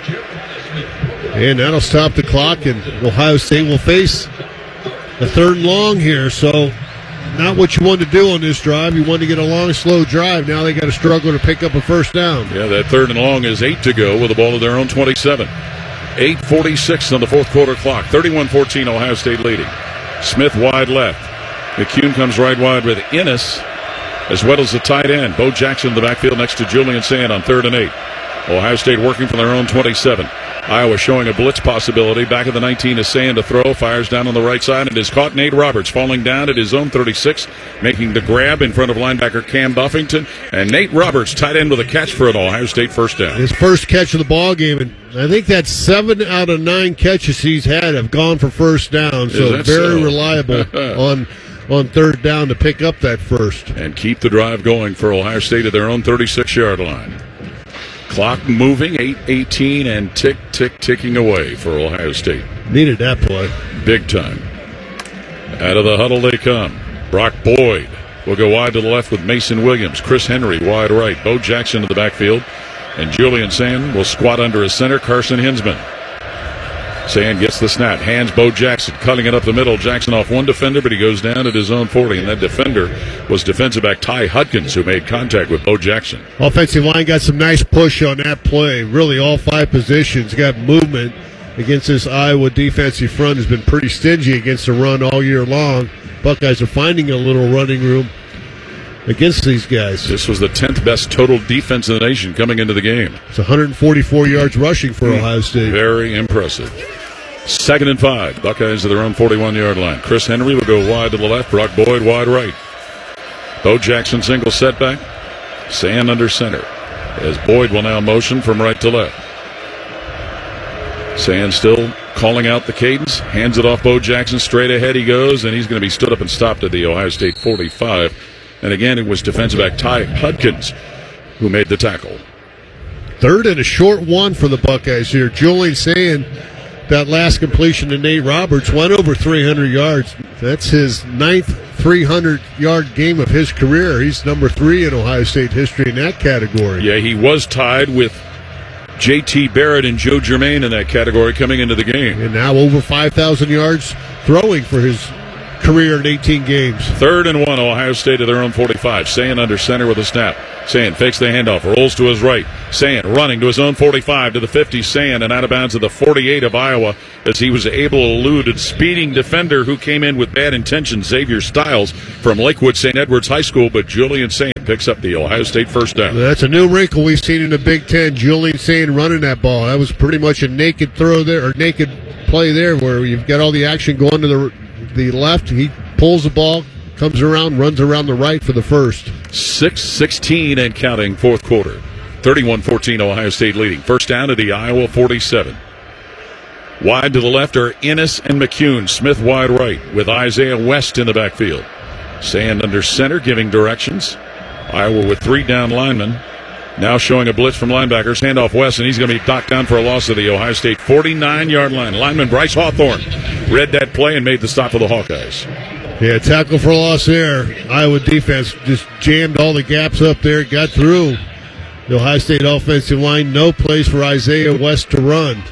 And that'll stop the clock, and Ohio State will face a 3rd and long here. So not what you wanted to do on this drive. You wanted to get a long, slow drive. Now they got to struggle to pick up a first down. Yeah, that 3rd and long is 8 to go with the ball at their own 27. 8:46 on the fourth quarter clock. 31-14, Ohio State leading. Smith wide left. McCune comes right wide with Innes, as well as the tight end. Bo Jackson in the backfield next to Julian Sand on 3rd and 8. Ohio State working from their own 27. Iowa showing a blitz possibility. Back at the 19 is Sand to throw. Fires down on the right side and is caught. Nate Roberts falling down at his own 36, making the grab in front of linebacker Cam Buffington. And Nate Roberts, tight end, with a catch for an Ohio State first down. His first catch of the ball game, and I think that's 7 out of 9 catches he's had have gone for first down. So very reliable on 3rd down to pick up that first. And keep the drive going for Ohio State at their own 36-yard line. Clock moving, 8:18, and ticking away for Ohio State. Needed that play. Big time. Out of the huddle they come. Brock Boyd will go wide to the left with Mason Williams. Chris Henry wide right. Bo Jackson in the backfield. And Julian Sand will squat under his center, Carson Hinsman. Sand gets the snap. Hands Bo Jackson, cutting it up the middle. Jackson off one defender, but he goes down at his own 40. And that defender was defensive back Ty Hudkins, who made contact with Bo Jackson. Offensive line got some nice push on that play. Really, all 5 positions got movement against this Iowa defensive front. Has been pretty stingy against the run all year long. Buckeyes are finding a little running room against these guys. This was the 10th best total defense in the nation coming into the game. It's 144 yards rushing for Ohio State. Very impressive. 2nd and 5. Buckeyes at their own 41-yard line. Chris Henry will go wide to the left. Brock Boyd wide right. Bo Jackson single setback. Sand under center. As Boyd will now motion from right to left. Sand still calling out the cadence. Hands it off Bo Jackson. Straight ahead he goes, and he's going to be stood up and stopped at the Ohio State 45. And again, it was defensive back Ty Hudkins who made the tackle. 3rd and a short one for the Buckeyes here. Julian Sand, that last completion to Nate Roberts, went over 300 yards. That's his 9th 300-yard game of his career. He's number 3 in Ohio State history in that category. Yeah, he was tied with J.T. Barrett and Joe Germain in that category coming into the game. And now over 5,000 yards throwing for his career in 18 games. 3rd and 1, Ohio State at their own 45. Sayin under center with a snap. Sayin fakes the handoff, rolls to his right. Sayin running to his own 45 to the 50. Sayin and out of bounds to the 48 of Iowa as he was able to elude a speeding defender who came in with bad intentions, Xavier Stiles from Lakewood St. Edwards High School, but Julian Sayin picks up the Ohio State first down. That's a new wrinkle we've seen in the Big Ten. Julian Sayin running that ball. That was pretty much a naked throw there, or naked play there, where you've got all the action going to the left. He pulls the ball, comes around, runs around the right for the first. 6:16 and counting, fourth quarter. 31-14, Ohio State leading. First down to the Iowa 47. Wide to the left are Ennis and McCune. Smith wide right with Isaiah West in the backfield. Sand under center giving directions. Iowa with 3 down linemen. Now showing a blitz from linebackers. Handoff West, and he's going to be knocked down for a loss of the Ohio State 49-yard line. Lineman Bryce Hawthorne read that play and made the stop for the Hawkeyes. Yeah, tackle for loss there. Iowa defense just jammed all the gaps up there, got through. The Ohio State offensive line, no place for Isaiah West to run.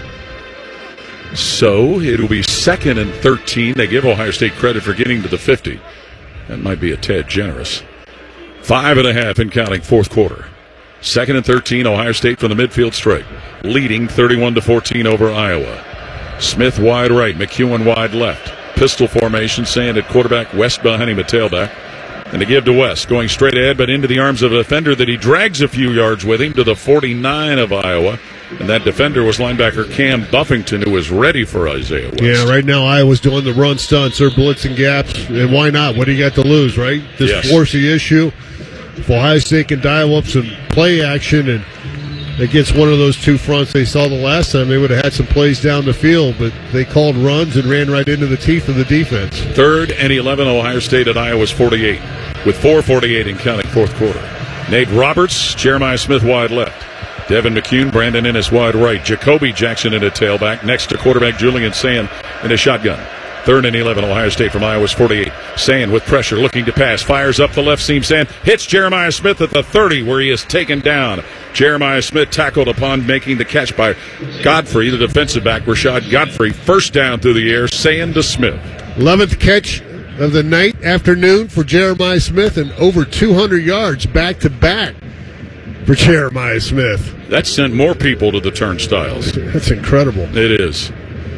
So it'll be 2nd and 13. They give Ohio State credit for getting to the 50. That might be a tad generous. 5.5 and counting, fourth quarter. 2nd and 13, Ohio State from the midfield strike, leading 31-14 over Iowa. Smith wide right, McEwen wide left. Pistol formation, Sand at quarterback, West behind him at tailback. And to give to West, going straight ahead, but into the arms of a defender that he drags a few yards with him to the 49 of Iowa. And that defender was linebacker Cam Buffington, who was ready for Isaiah West. Yeah, right now Iowa's doing the run stunts. They're blitzing gaps. And why not? What do you got to lose, right? Just force the issue. If Ohio State can dial up some play action and against one of those two fronts they saw the last time, they would have had some plays down the field, but they called runs and ran right into the teeth of the defense. 3rd and 11, Ohio State at Iowa's 48, with 4:48 in counting, fourth quarter. Nate Roberts, Jeremiah Smith wide left. Devin McCune, Brandon Ennis wide right. Jacoby Jackson in a tailback. Next to quarterback Julian Sand in a shotgun. 3rd and 11, Ohio State from Iowa's 48. Sand with pressure, looking to pass. Fires up the left seam. Sand hits Jeremiah Smith at the 30, where he is taken down. Jeremiah Smith tackled upon making the catch by Godfrey, the defensive back, Rashad Godfrey. First down through the air, Sand to Smith. 11th catch of the night, afternoon for Jeremiah Smith, and over 200 yards back-to-back for Jeremiah Smith. That sent more people to the turnstiles. That's incredible. It is.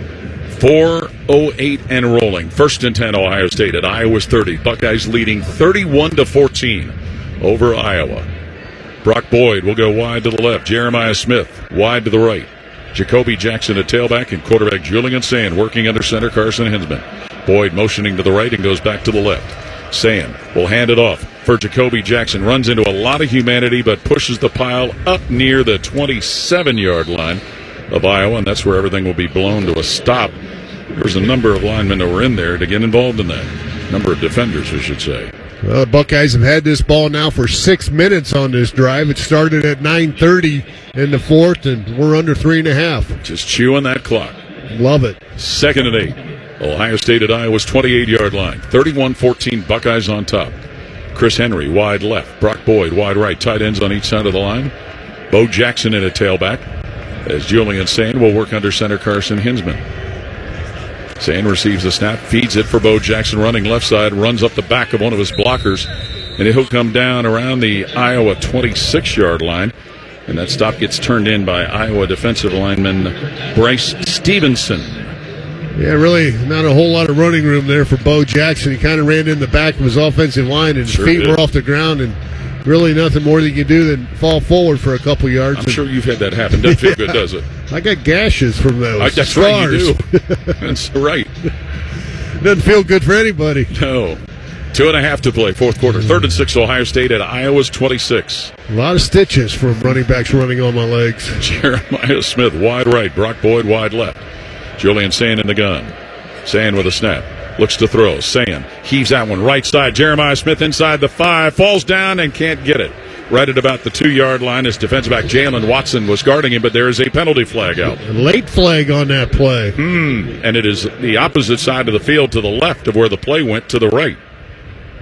4:08 and rolling. 1st and 10, Ohio State at Iowa's 30. Buckeyes leading 31-14 over Iowa. Brock Boyd will go wide to the left. Jeremiah Smith wide to the right. Jacoby Jackson at tailback, and quarterback Julian Sand working under center Carson Hinsman. Boyd motioning to the right and goes back to the left. Sand will hand it off for Jacoby Jackson. Runs into a lot of humanity, but pushes the pile up near the 27-yard line of Iowa, and that's where everything will be blown to a stop. There's a number of linemen that were in there to get involved in that. Number of defenders, we should say. Well, the Buckeyes have had this ball now for 6 minutes on this drive. It started at 9:30 in the fourth, and we're under 3.5. Just chewing that clock. Love it. 2nd and 8. Ohio State at Iowa's 28-yard line. 31-14, Buckeyes on top. Chris Henry wide left. Brock Boyd wide right. Tight ends on each side of the line. Bo Jackson in a tailback, as Julian Sand will work under center Carson Hinsman. Sand receives the snap, feeds it for Bo Jackson, running left side, runs up the back of one of his blockers, and he'll come down around the Iowa 26-yard line. And that stop gets turned in by Iowa defensive lineman Bryce Stevenson. Yeah, really not a whole lot of running room there for Bo Jackson. He kind of ran in the back of his offensive line, and his feet were off the ground, and really nothing more that you can do than fall forward for a couple yards. I'm sure you've had that happen. Doesn't feel good, does it? I got gashes from those. That's right, you do. That's right. Doesn't feel good for anybody. No. 2.5 to play, fourth quarter. 3rd and 6, Ohio State at Iowa's 26. A lot of stitches from running backs running on my legs. Jeremiah Smith wide right. Brock Boyd wide left. Julian Sand in the gun. Sand with a snap. Looks to throw. Sand heaves that one right side. Jeremiah Smith inside the 5. Falls down and can't get it. Right at about the 2-yard line as defensive back Jalen Watson was guarding him, but there is a penalty flag out. A late flag on that play. And it is the opposite side of the field to the left of where the play went to the right.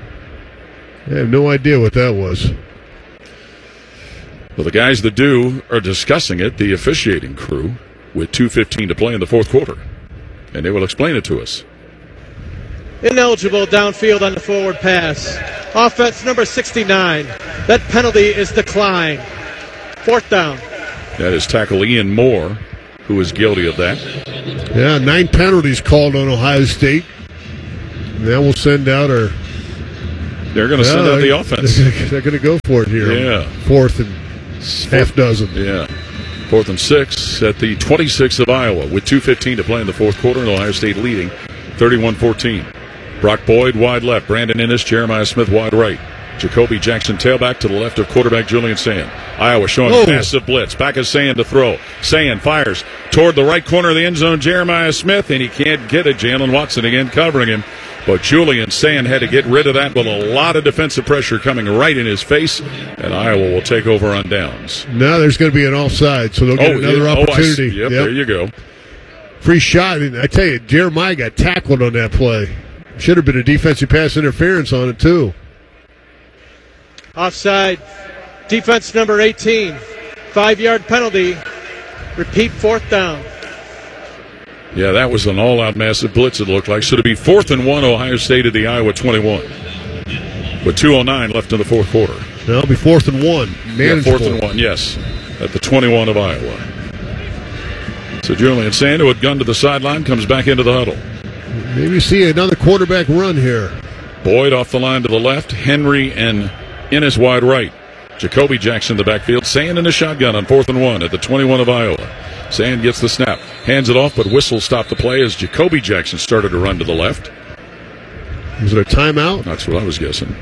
I have no idea what that was. Well, the guys that do are discussing it, the officiating crew, with 2:15 to play in the fourth quarter. And they will explain it to us. Ineligible downfield on the forward pass. Offense number 69. That penalty is declined. Fourth down. That is tackle Ian Moore, who is guilty of that. Yeah, 9 penalties called on Ohio State. Now we'll send out our... They're going to send out the offense. They're going to go for it here. Yeah. Fourth and half dozen. Yeah. 4th and 6 at the 26 of Iowa with 2:15 to play in the fourth quarter, and Ohio State leading 31-14. Brock Boyd wide left, Brandon Innes, Jeremiah Smith wide right. Jacoby Jackson tailback to the left of quarterback Julian Sand. Iowa showing a massive blitz. Back is Sand to throw. Sand fires toward the right corner of the end zone. Jeremiah Smith, and he can't get it. Jalen Watson again covering him. But Julian Sand had to get rid of that with a lot of defensive pressure coming right in his face. And Iowa will take over on downs. Now there's going to be an offside, so they'll get another opportunity. Yep, there you go. Free shot. And I tell you, Jeremiah got tackled on that play. Should have been a defensive pass interference on it, too. Offside. Defense number 18. 5-yard penalty. Repeat fourth down. Yeah, that was an all-out massive blitz, it looked like. So to be 4th and 1, Ohio State at the Iowa 21. With 2:09 left in the fourth quarter. No, it'll be 4th and 1. Manageable. Yeah, 4th and 1, yes. At the 21 of Iowa. So Julian Sand, who had gone to the sideline, comes back into the huddle. Maybe see another quarterback run here. Boyd off the line to the left. Henry and Innes wide right. Jacoby Jackson in the backfield. Sand in the shotgun on 4th and 1 at the 21 of Iowa. Sand gets the snap. Hands it off, but whistle stopped the play as Jacoby Jackson started to run to the left. Was it a timeout? That's what I was guessing.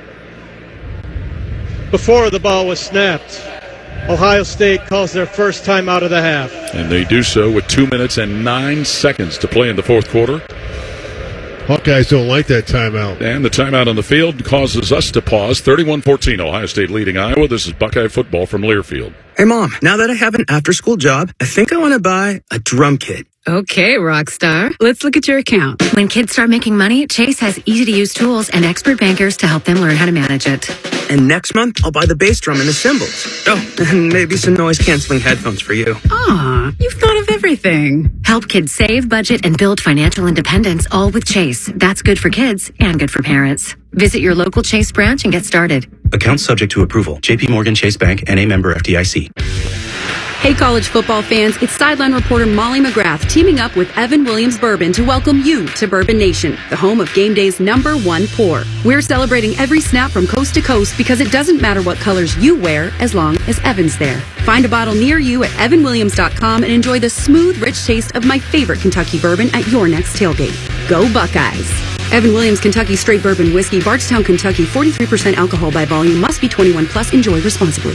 Before the ball was snapped, Ohio State calls their first timeout of the half. And they do so with 2 minutes and 9 seconds to play in the fourth quarter. Hawkeyes don't like that timeout. And the timeout on the field causes us to pause. 31-14, Ohio State leading Iowa. This is Buckeye football from Learfield. Hey, Mom, now that I have an after-school job, I think I want to buy a drum kit. Okay, Rockstar. Let's look at your account. When kids start making money, Chase has easy-to-use tools and expert bankers to help them learn how to manage it. And next month, I'll buy the bass drum and the cymbals. Oh, and maybe some noise-canceling headphones for you. Aw, you've thought of everything. Help kids save, budget, and build financial independence, all with Chase. That's good for kids and good for parents. Visit your local Chase branch and get started. Account subject to approval. J.P. Morgan Chase Bank, N.A. member FDIC. Hey, college football fans, it's sideline reporter Molly McGrath teaming up with Evan Williams Bourbon to welcome you to Bourbon Nation, the home of game day's #1 pour. We're celebrating every snap from coast to coast because it doesn't matter what colors you wear as long as Evan's there. Find a bottle near you at evanwilliams.com and enjoy the smooth, rich taste of my favorite Kentucky bourbon at your next tailgate. Go Buckeyes! Evan Williams Kentucky Straight Bourbon Whiskey, Bardstown, Kentucky, 43% alcohol by volume, must be 21 plus, enjoy responsibly.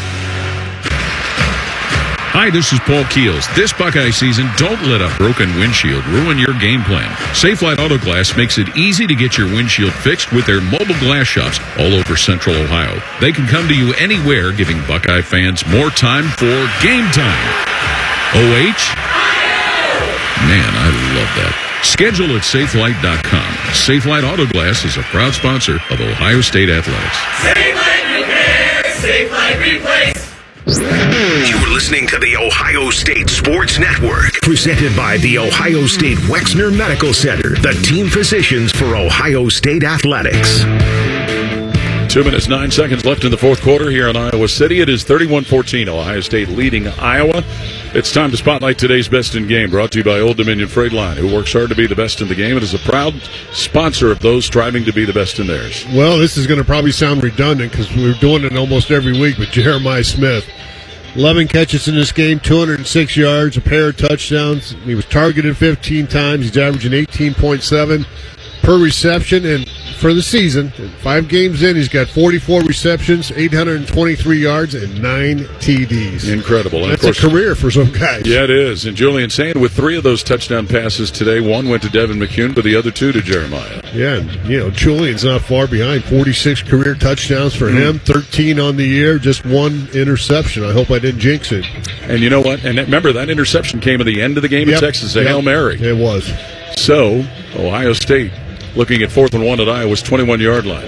Hi, this is Paul Keels. This Buckeye season, don't let a broken windshield ruin your game plan. Safelite Auto Glass makes it easy to get your windshield fixed with their mobile glass shops all over Central Ohio. They can come to you anywhere, giving Buckeye fans more time for game time. OH? Man, I love that. Schedule at Safelite.com. Safelite Auto Glass is a proud sponsor of Ohio State Athletics. Safelite Repair, Safelite Replace. You're listening to the Ohio State Sports Network, presented by the Ohio State Wexner Medical Center, the team physicians for Ohio State Athletics. 2 minutes, 9 seconds left in the fourth quarter here in Iowa City. It is 31-14, Ohio State leading Iowa. It's time to spotlight today's Best in Game, brought to you by Old Dominion Freight Line, who works hard to be the best in the game and is a proud sponsor of those striving to be the best in theirs. Well, this is going to probably sound redundant because we're doing it almost every week with Jeremiah Smith. 11 catches in this game, 206 yards, a pair of touchdowns. He was targeted 15 times. He's averaging 18.7 per reception. And for the season, 5 games in, he's got 44 receptions, 823 yards, and 9 TDs. Incredible. And that's of course, a career for some guys. Yeah, it is. And Julian Sand with 3 of those touchdown passes today. 1 went to Devin McCune, but the other 2 to Jeremiah. Yeah, and, Julian's not far behind. 46 career touchdowns for him, 13 on the year, just 1 interception. I hope I didn't jinx it. And you know what? And remember, that interception came at the end of the game in Texas, a Hail Mary. It was. So, Ohio State looking at 4th and 1 at Iowa's 21-yard line.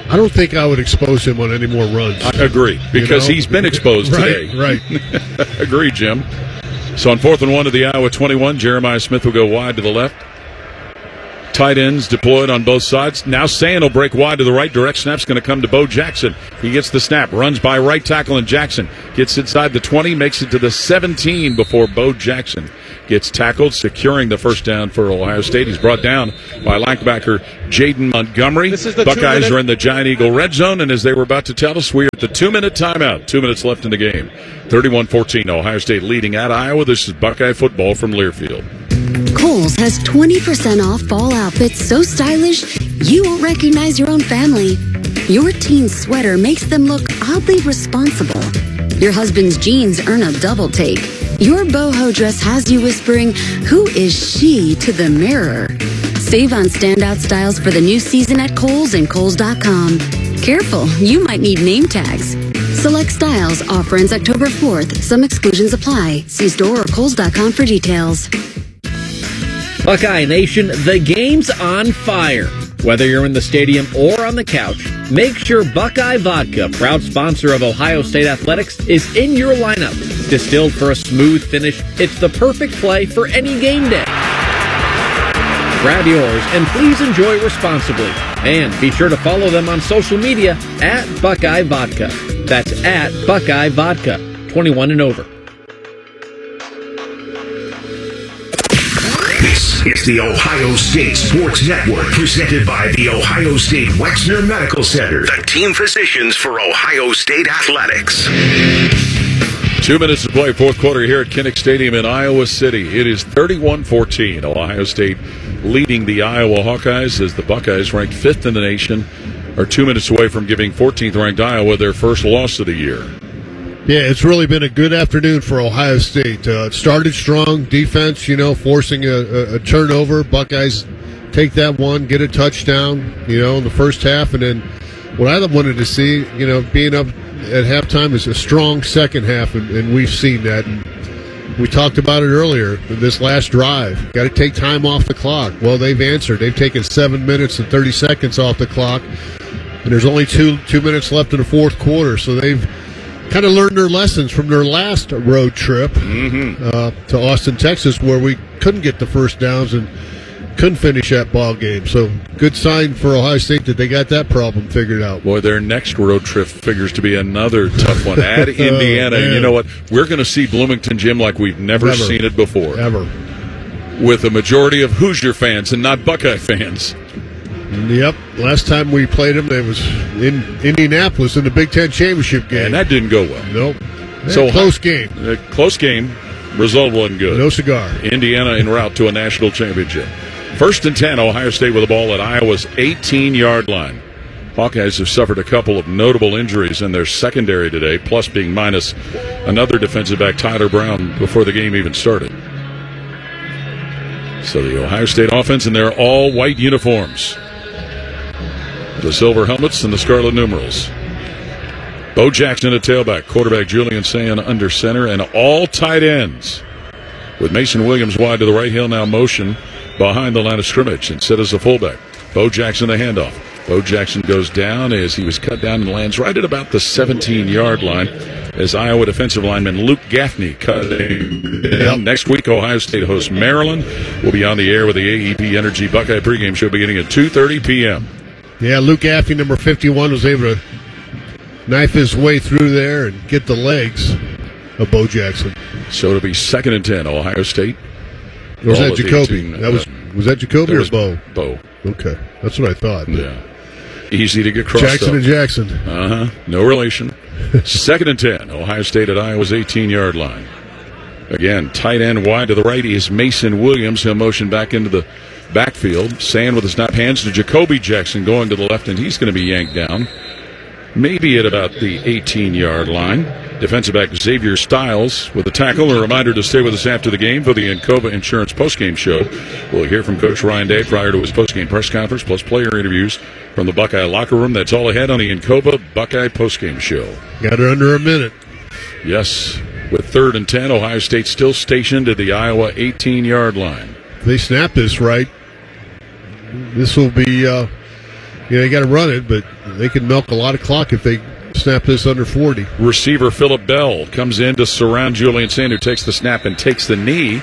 I don't think I would expose him on any more runs. I agree, because he's been exposed today. Right. Agree, Jim. So on 4th and 1 to the Iowa 21, Jeremiah Smith will go wide to the left. Tight ends deployed on both sides. Now Sand will break wide to the right. Direct snap's going to come to Bo Jackson. He gets the snap, runs by right tackle, and Jackson gets inside the 20, makes it to the 17 before Bo Jackson gets tackled, securing the first down for Ohio State. He's brought down by linebacker Jaden Montgomery. Buckeyes are in the Giant Eagle red zone, and as they were about to tell us, we are at the 2-minute timeout. 2 minutes left in the game. 31-14, Ohio State leading at Iowa. This is Buckeye football from Learfield. Kohl's has 20% off fall outfits so stylish you won't recognize your own family. Your teen's sweater makes them look oddly responsible. Your husband's jeans earn a double take. Your boho dress has you whispering, "Who is she?" to the mirror. Save on standout styles for the new season at Kohl's and Kohls.com. Careful, you might need name tags. Select styles. Offer ends October 4th. Some exclusions apply. See store or Kohls.com for details. Buckeye Nation, the game's on fire. Whether you're in the stadium or on the couch, make sure Buckeye Vodka, proud sponsor of Ohio State Athletics, is in your lineup. Distilled for a smooth finish, it's the perfect play for any game day. Grab yours and please enjoy responsibly. And be sure to follow them on social media at Buckeye Vodka. That's at Buckeye Vodka, 21 and over. This is the Ohio State Sports Network, presented by the Ohio State Wexner Medical Center, the team physicians for Ohio State Athletics. 2 minutes to play, fourth quarter here at Kinnick Stadium in Iowa City. It is 31-14. Ohio State leading the Iowa Hawkeyes as the Buckeyes, ranked 5th in the nation, are 2 minutes away from giving 14th-ranked Iowa their first loss of the year. Yeah, it's really been a good afternoon for Ohio State. It started strong, defense, forcing a turnover. Buckeyes take that one, get a touchdown, in the first half. And then what I wanted to see, being up at halftime is a strong second half, and we've seen that. And we talked about it earlier, this last drive. Got to take time off the clock. Well, they've answered. They've taken 7 minutes and 30 seconds off the clock, and there's only two minutes left in the fourth quarter, so they've kind of learned their lessons from their last road trip to Austin, Texas, where we couldn't get the first downs and couldn't finish that ball game. So good sign for Ohio State that they got that problem figured out. Boy, their next road trip figures to be another tough one at Indiana. And you know what? We're going to see Bloomington, Jim, like we've never seen it before. Ever. With a majority of Hoosier fans and not Buckeye fans. Yep. Last time we played them, it was in Indianapolis in the Big Ten Championship game. And that didn't go well. Nope. So close game. Close game. Result wasn't good. No cigar. Indiana en route to a national championship. 1st and 10, Ohio State with the ball at Iowa's 18-yard line. Hawkeyes have suffered a couple of notable injuries in their secondary today, plus being minus another defensive back, Tyler Brown, before the game even started. So the Ohio State offense in their all-white uniforms. The silver helmets and the scarlet numerals. Bo Jackson at tailback, quarterback Julian Sand under center, and all tight ends. With Mason Williams wide to the right, he'll now motion behind the line of scrimmage and sit as a fullback. Bo Jackson the handoff. Bo Jackson goes down as he was cut down and lands right at about the 17-yard line as Iowa defensive lineman Luke Gaffney cut him down. Next week, Ohio State hosts Maryland. We'll be on the air with the AEP Energy Buckeye pregame show beginning at 2:30 p.m. Yeah, Luke Gaffney, number 51, was able to knife his way through there and get the legs of Bo Jackson. So it'll be 2nd and 10, Ohio State. Or was that Jacoby? Was that Jacoby or Bo? Bo. Okay, that's what I thought. Yeah. Easy to get crossed Jackson up. and Jackson. No relation. 2nd and 10, Ohio State at Iowa's 18-yard line. Again, tight end wide to the right is Mason Williams. He'll motion back into the backfield. Sand with the snap, hands to Jacoby Jackson going to the left, and he's going to be yanked down. Maybe at about the 18-yard line. Defensive back Xavier Stiles with a tackle. A reminder to stay with us after the game for the Encova Insurance postgame show. We'll hear from Coach Ryan Day prior to his postgame press conference, plus player interviews from the Buckeye locker room. That's all ahead on the Encova Buckeye postgame show. Got her under a minute. Yes. With 3rd and 10, Ohio State still stationed at the Iowa 18-yard line. If they snap this right, this will be, you got to run it, but They can milk a lot of clock if they snap this under 40. Receiver Phillip Bell comes in to surround Julian Saint, who takes the snap and takes the knee.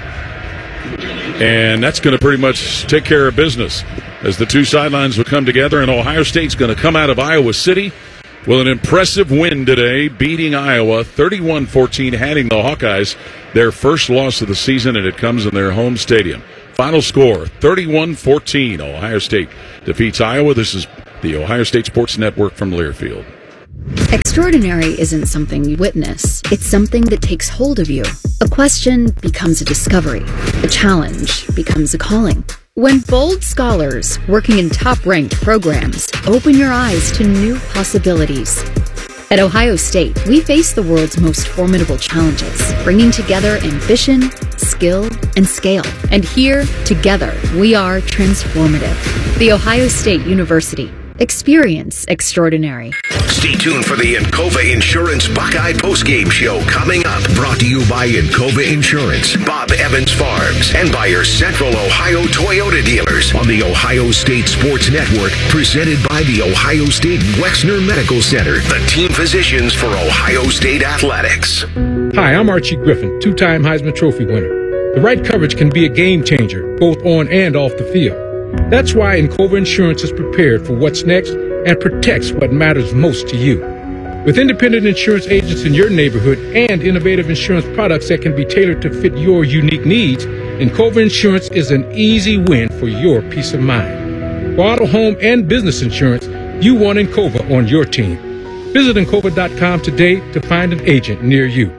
And that's going to pretty much take care of business as the two sidelines will come together, and Ohio State's going to come out of Iowa City with an impressive win today, beating Iowa 31-14, handing the Hawkeyes their first loss of the season, and it comes in their home stadium. Final score, 31-14. Ohio State defeats Iowa. This is the Ohio State Sports Network from Learfield. Extraordinary isn't something you witness. It's something that takes hold of you. A question becomes a discovery. A challenge becomes a calling. When bold scholars working in top-ranked programs open your eyes to new possibilities. At Ohio State, we face the world's most formidable challenges, bringing together ambition, skill, and scale. And here, together, we are transformative. The Ohio State University. Experience extraordinary. Stay tuned for the Encova Insurance Buckeye postgame show coming up. Brought to you by Encova Insurance, Bob Evans Farms, and by your Central Ohio Toyota dealers on the Ohio State Sports Network, presented by the Ohio State Wexner Medical Center, the team physicians for Ohio State Athletics. Hi, I'm Archie Griffin, two-time Heisman Trophy winner. The right coverage can be a game changer, both on and off the field. That's why Encova Insurance is prepared for what's next and protects what matters most to you. With independent insurance agents in your neighborhood and innovative insurance products that can be tailored to fit your unique needs, Encova Insurance is an easy win for your peace of mind. For auto, home, and business insurance, you want Encova on your team. Visit Encova.com today to find an agent near you.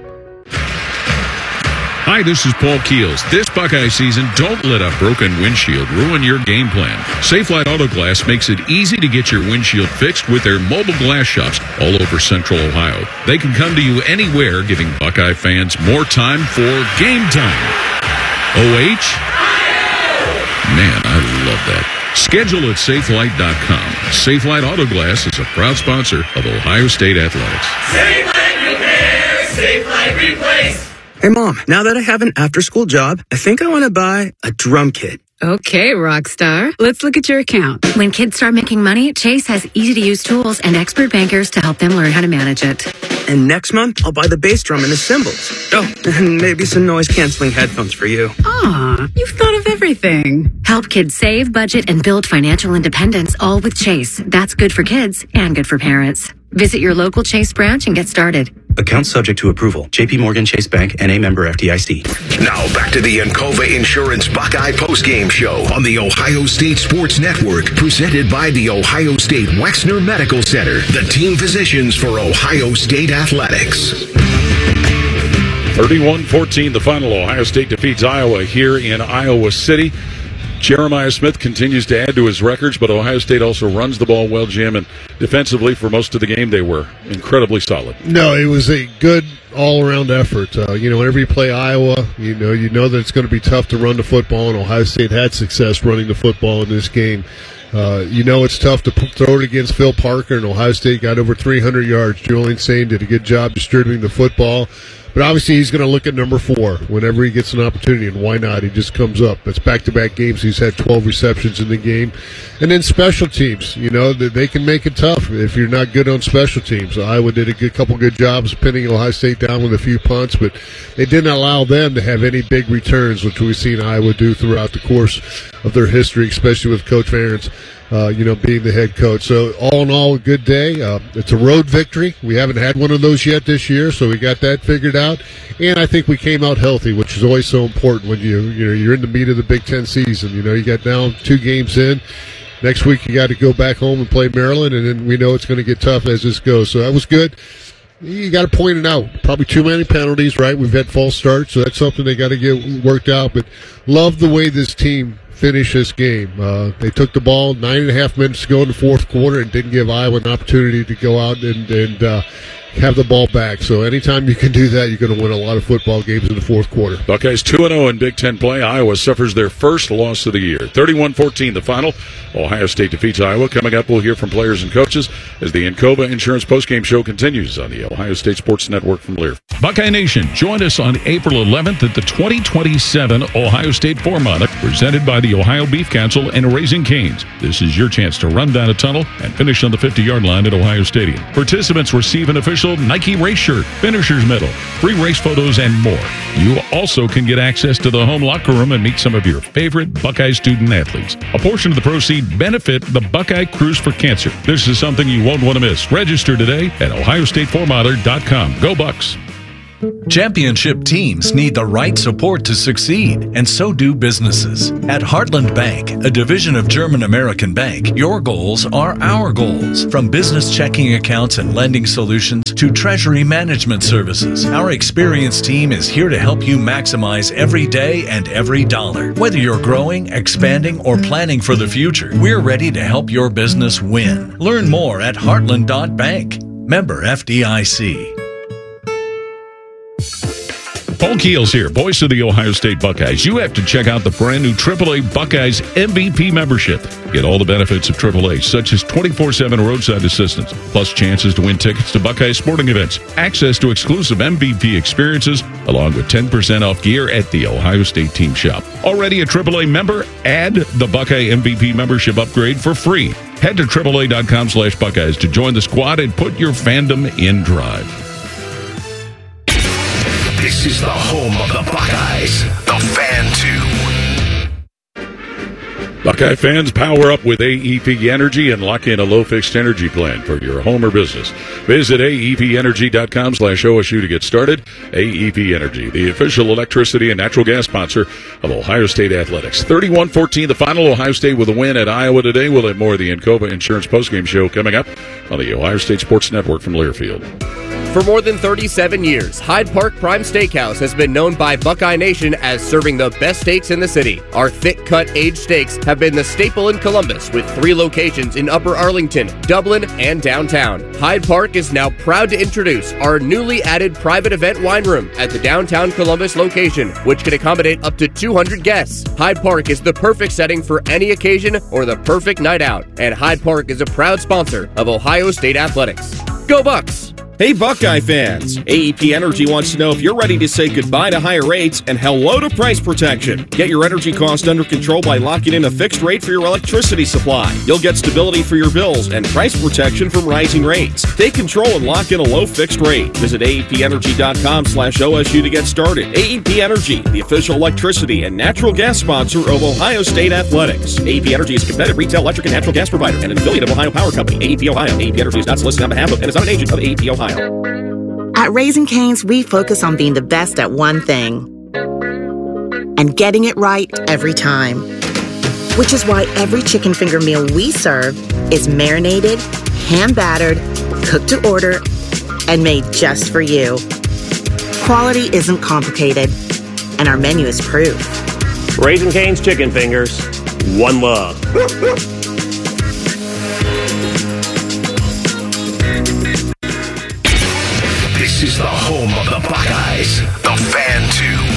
Hi, this is Paul Keels. This Buckeye season, don't let a broken windshield ruin your game plan. Safelite Auto Glass makes it easy to get your windshield fixed with their mobile glass shops all over Central Ohio. They can come to you anywhere, giving Buckeye fans more time for game time. OH? Man, I love that. Schedule at Safelite.com. Safelite Auto Glass is a proud sponsor of Ohio State Athletics. Safelite Repair, Safelite Replace. Hey, Mom, now that I have an after-school job, I think I want to buy a drum kit. Okay, Rockstar. Let's look at your account. When kids start making money, Chase has easy-to-use tools and expert bankers to help them learn how to manage it. And next month, I'll buy the bass drum and the cymbals. Oh, and maybe some noise-canceling headphones for you. Aw, you've thought of everything. Help kids save, budget, and build financial independence, all with Chase. That's good for kids and good for parents. Visit your local Chase branch and get started. Account subject to approval. JP Morgan Chase Bank, N.A. member FDIC. Now back to the Encova Insurance Buckeye postgame show on the Ohio State Sports Network, presented by the Ohio State Wexner Medical Center, the team physicians for Ohio State Athletics. 31-14, the final. Ohio State defeats Iowa here in Iowa City. Jeremiah Smith continues to add to his records, but Ohio State also runs the ball well, Jim, and defensively for most of the game they were incredibly solid. No, it was a good all-around effort. Whenever you play Iowa, you know that it's going to be tough to run the football, and Ohio State had success running the football in this game. It's tough to throw it against Phil Parker, and Ohio State got over 300 yards. Julian Saint did a good job distributing the football. But obviously he's going to look at number 4 whenever he gets an opportunity, and why not? He just comes up. It's back-to-back games. He's had 12 receptions in the game. And then special teams, they can make it tough if you're not good on special teams. Iowa did a couple good jobs pinning Ohio State down with a few punts, but they didn't allow them to have any big returns, which we've seen Iowa do throughout the course of their history, especially with Coach Ferentz. Being the head coach. So all in all, a good day. It's a road victory. We haven't had one of those yet this year, so we got that figured out. And I think we came out healthy, which is always so important when you're in the meat of the Big Ten season. You got down 2 games in. Next week you got to go back home and play Maryland, and then we know it's going to get tough as this goes. So that was good. You got to point it out. Probably too many penalties, right? We've had false starts, so that's something they got to get worked out. But love the way this team finish this game. They took the ball 9.5 minutes to go in the fourth quarter and didn't give Iowa an opportunity to go out and have the ball back. So anytime you can do that, you're going to win a lot of football games in the fourth quarter. Buckeyes 2-0 in Big Ten play. Iowa suffers their first loss of the year. 31-14 the final. Ohio State defeats Iowa. Coming up, we'll hear from players and coaches as the Encova Insurance postgame show continues on the Ohio State Sports Network from Lear. Buckeye Nation, join us on April 11th at the 2027 Ohio State Four-Month, presented by the Ohio Beef Council and Raising Cane's. This is your chance to run down a tunnel and finish on the 50-yard line at Ohio Stadium. Participants receive an official Nike race shirt, finisher's medal, free race photos, and more. You also can get access to the home locker room and meet some of your favorite Buckeye student athletes. A portion of the proceeds benefit the Buckeye Cruise for Cancer. This is something you won't want to miss. Register today at ohiostateformodern.com. Go Bucks! Championship teams need the right support to succeed, and so do businesses. At Heartland Bank, a division of German American Bank, your goals are our goals. From business checking accounts and lending solutions to treasury management services, our experienced team is here to help you maximize every day and every dollar. Whether you're growing, expanding, or planning for the future, we're ready to help your business win. Learn more at heartland.bank. Member FDIC. Paul Keels here, voice of the Ohio State Buckeyes. You have to check out the brand new AAA Buckeyes MVP membership. Get all the benefits of AAA, such as 24/7 roadside assistance, plus chances to win tickets to Buckeye sporting events, access to exclusive MVP experiences, along with 10% off gear at the Ohio State team shop. Already a AAA member? Add the Buckeye MVP membership upgrade for free. Head to AAA.com/Buckeyes to join the squad and put your fandom in drive. This is the home of the Buckeyes, the Fan 2. Buckeye fans, power up with AEP Energy and lock in a low fixed energy plan for your home or business. Visit aepenergy.com/OSU to get started. AEP Energy, the official electricity and natural gas sponsor of Ohio State Athletics. 31-14 the final. Ohio State with a win at Iowa today. We'll have more of the Encova Insurance postgame show coming up on the Ohio State Sports Network from Learfield. For more than 37 years, Hyde Park Prime Steakhouse has been known by Buckeye Nation as serving the best steaks in the city. Our thick-cut aged steaks have been the staple in Columbus, with 3 locations in Upper Arlington, Dublin, and downtown. Hyde Park is now proud to introduce our newly added private event wine room at the downtown Columbus location, which can accommodate up to 200 guests. Hyde Park is the perfect setting for any occasion or the perfect night out, and Hyde Park is a proud sponsor of Ohio State Athletics. Go Bucks! Hey Buckeye fans, AEP Energy wants to know if you're ready to say goodbye to higher rates and hello to price protection. Get your energy cost under control by locking in a fixed rate for your electricity supply. You'll get stability for your bills and price protection from rising rates. Take control and lock in a low fixed rate. Visit aepenergy.com/OSU to get started. AEP Energy, the official electricity and natural gas sponsor of Ohio State Athletics. AEP Energy is a competitive retail electric and natural gas provider and an affiliate of Ohio Power Company. AEP Ohio. AEP Energy is not solicited on behalf of and is not an agent of AEP Ohio. At Raising Cane's, we focus on being the best at one thing and getting it right every time. Which is why every chicken finger meal we serve is marinated, hand-battered, cooked to order, and made just for you. Quality isn't complicated, and our menu is proof. Raising Cane's chicken fingers, one love. This is the home of the Buckeyes, the Fan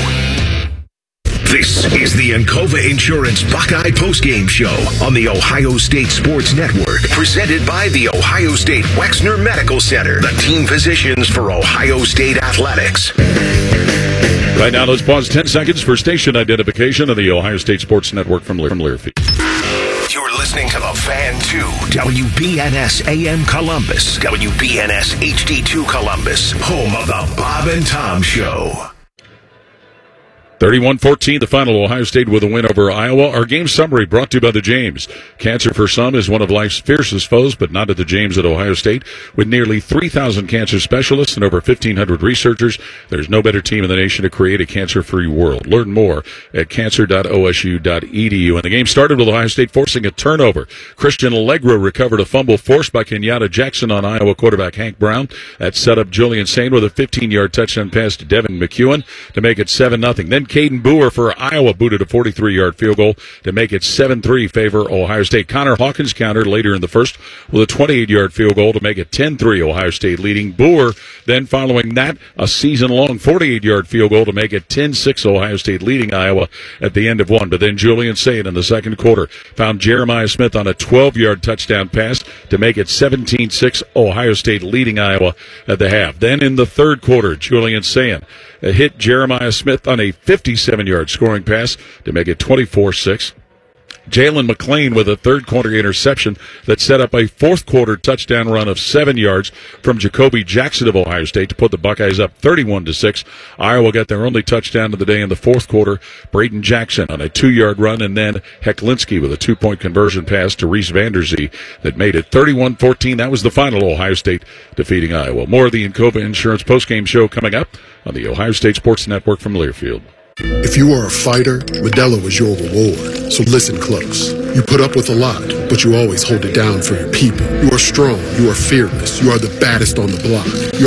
2. This is the Encova Insurance Buckeye postgame show on the Ohio State Sports Network, presented by the Ohio State Wexner Medical Center, the team physicians for Ohio State Athletics. Right now, let's pause 10 seconds for station identification of the Ohio State Sports Network from Learfield. You're listening to the Fan 2, WBNS AM Columbus, WBNS HD2 Columbus, home of the Bob and Tom Show. 31-14, the final. Ohio State with a win over Iowa. Our game summary brought to you by the James. Cancer for some is one of life's fiercest foes, but not at the James at Ohio State. With nearly 3,000 cancer specialists and over 1,500 researchers, there's no better team in the nation to create a cancer-free world. Learn more at cancer.osu.edu. And the game started with Ohio State forcing a turnover. Christian Allegro recovered a fumble forced by Kenyatta Jackson on Iowa quarterback Hank Brown. That set up Julian Sain with a 15-yard touchdown pass to Devin McEwen to make it 7-0. Then Caden Boer for Iowa booted a 43-yard field goal to make it 7-3 favor Ohio State. Connor Hawkins countered later in the first with a 28-yard field goal to make it 10-3 Ohio State leading. Boer then following that a season-long 48-yard field goal to make it 10-6 Ohio State leading Iowa at the end of one. But then Julian Sayin in the second quarter found Jeremiah Smith on a 12-yard touchdown pass to make it 17-6 Ohio State leading Iowa at the half. Then in the third quarter, Julian Sayin hit Jeremiah Smith on a 57-yard scoring pass to make it 24-6. Jalen McClain with a third-quarter interception that set up a fourth-quarter touchdown run of 7 yards from Jacoby Jackson of Ohio State to put the Buckeyes up 31-6. Iowa got their only touchdown of the day in the fourth quarter. Braden Jackson on a 2-yard run, and then Hecklinski with a 2-point conversion pass to Reese Vanderzee that made it 31-14. That was the final, Ohio State defeating Iowa. More of the Encova Insurance postgame show coming up on the Ohio State Sports Network from Learfield. If you are a fighter, Modelo is your reward. So listen close. You put up with a lot, but you always hold it down for your people. You are strong. You are fearless. You are the baddest on the block. You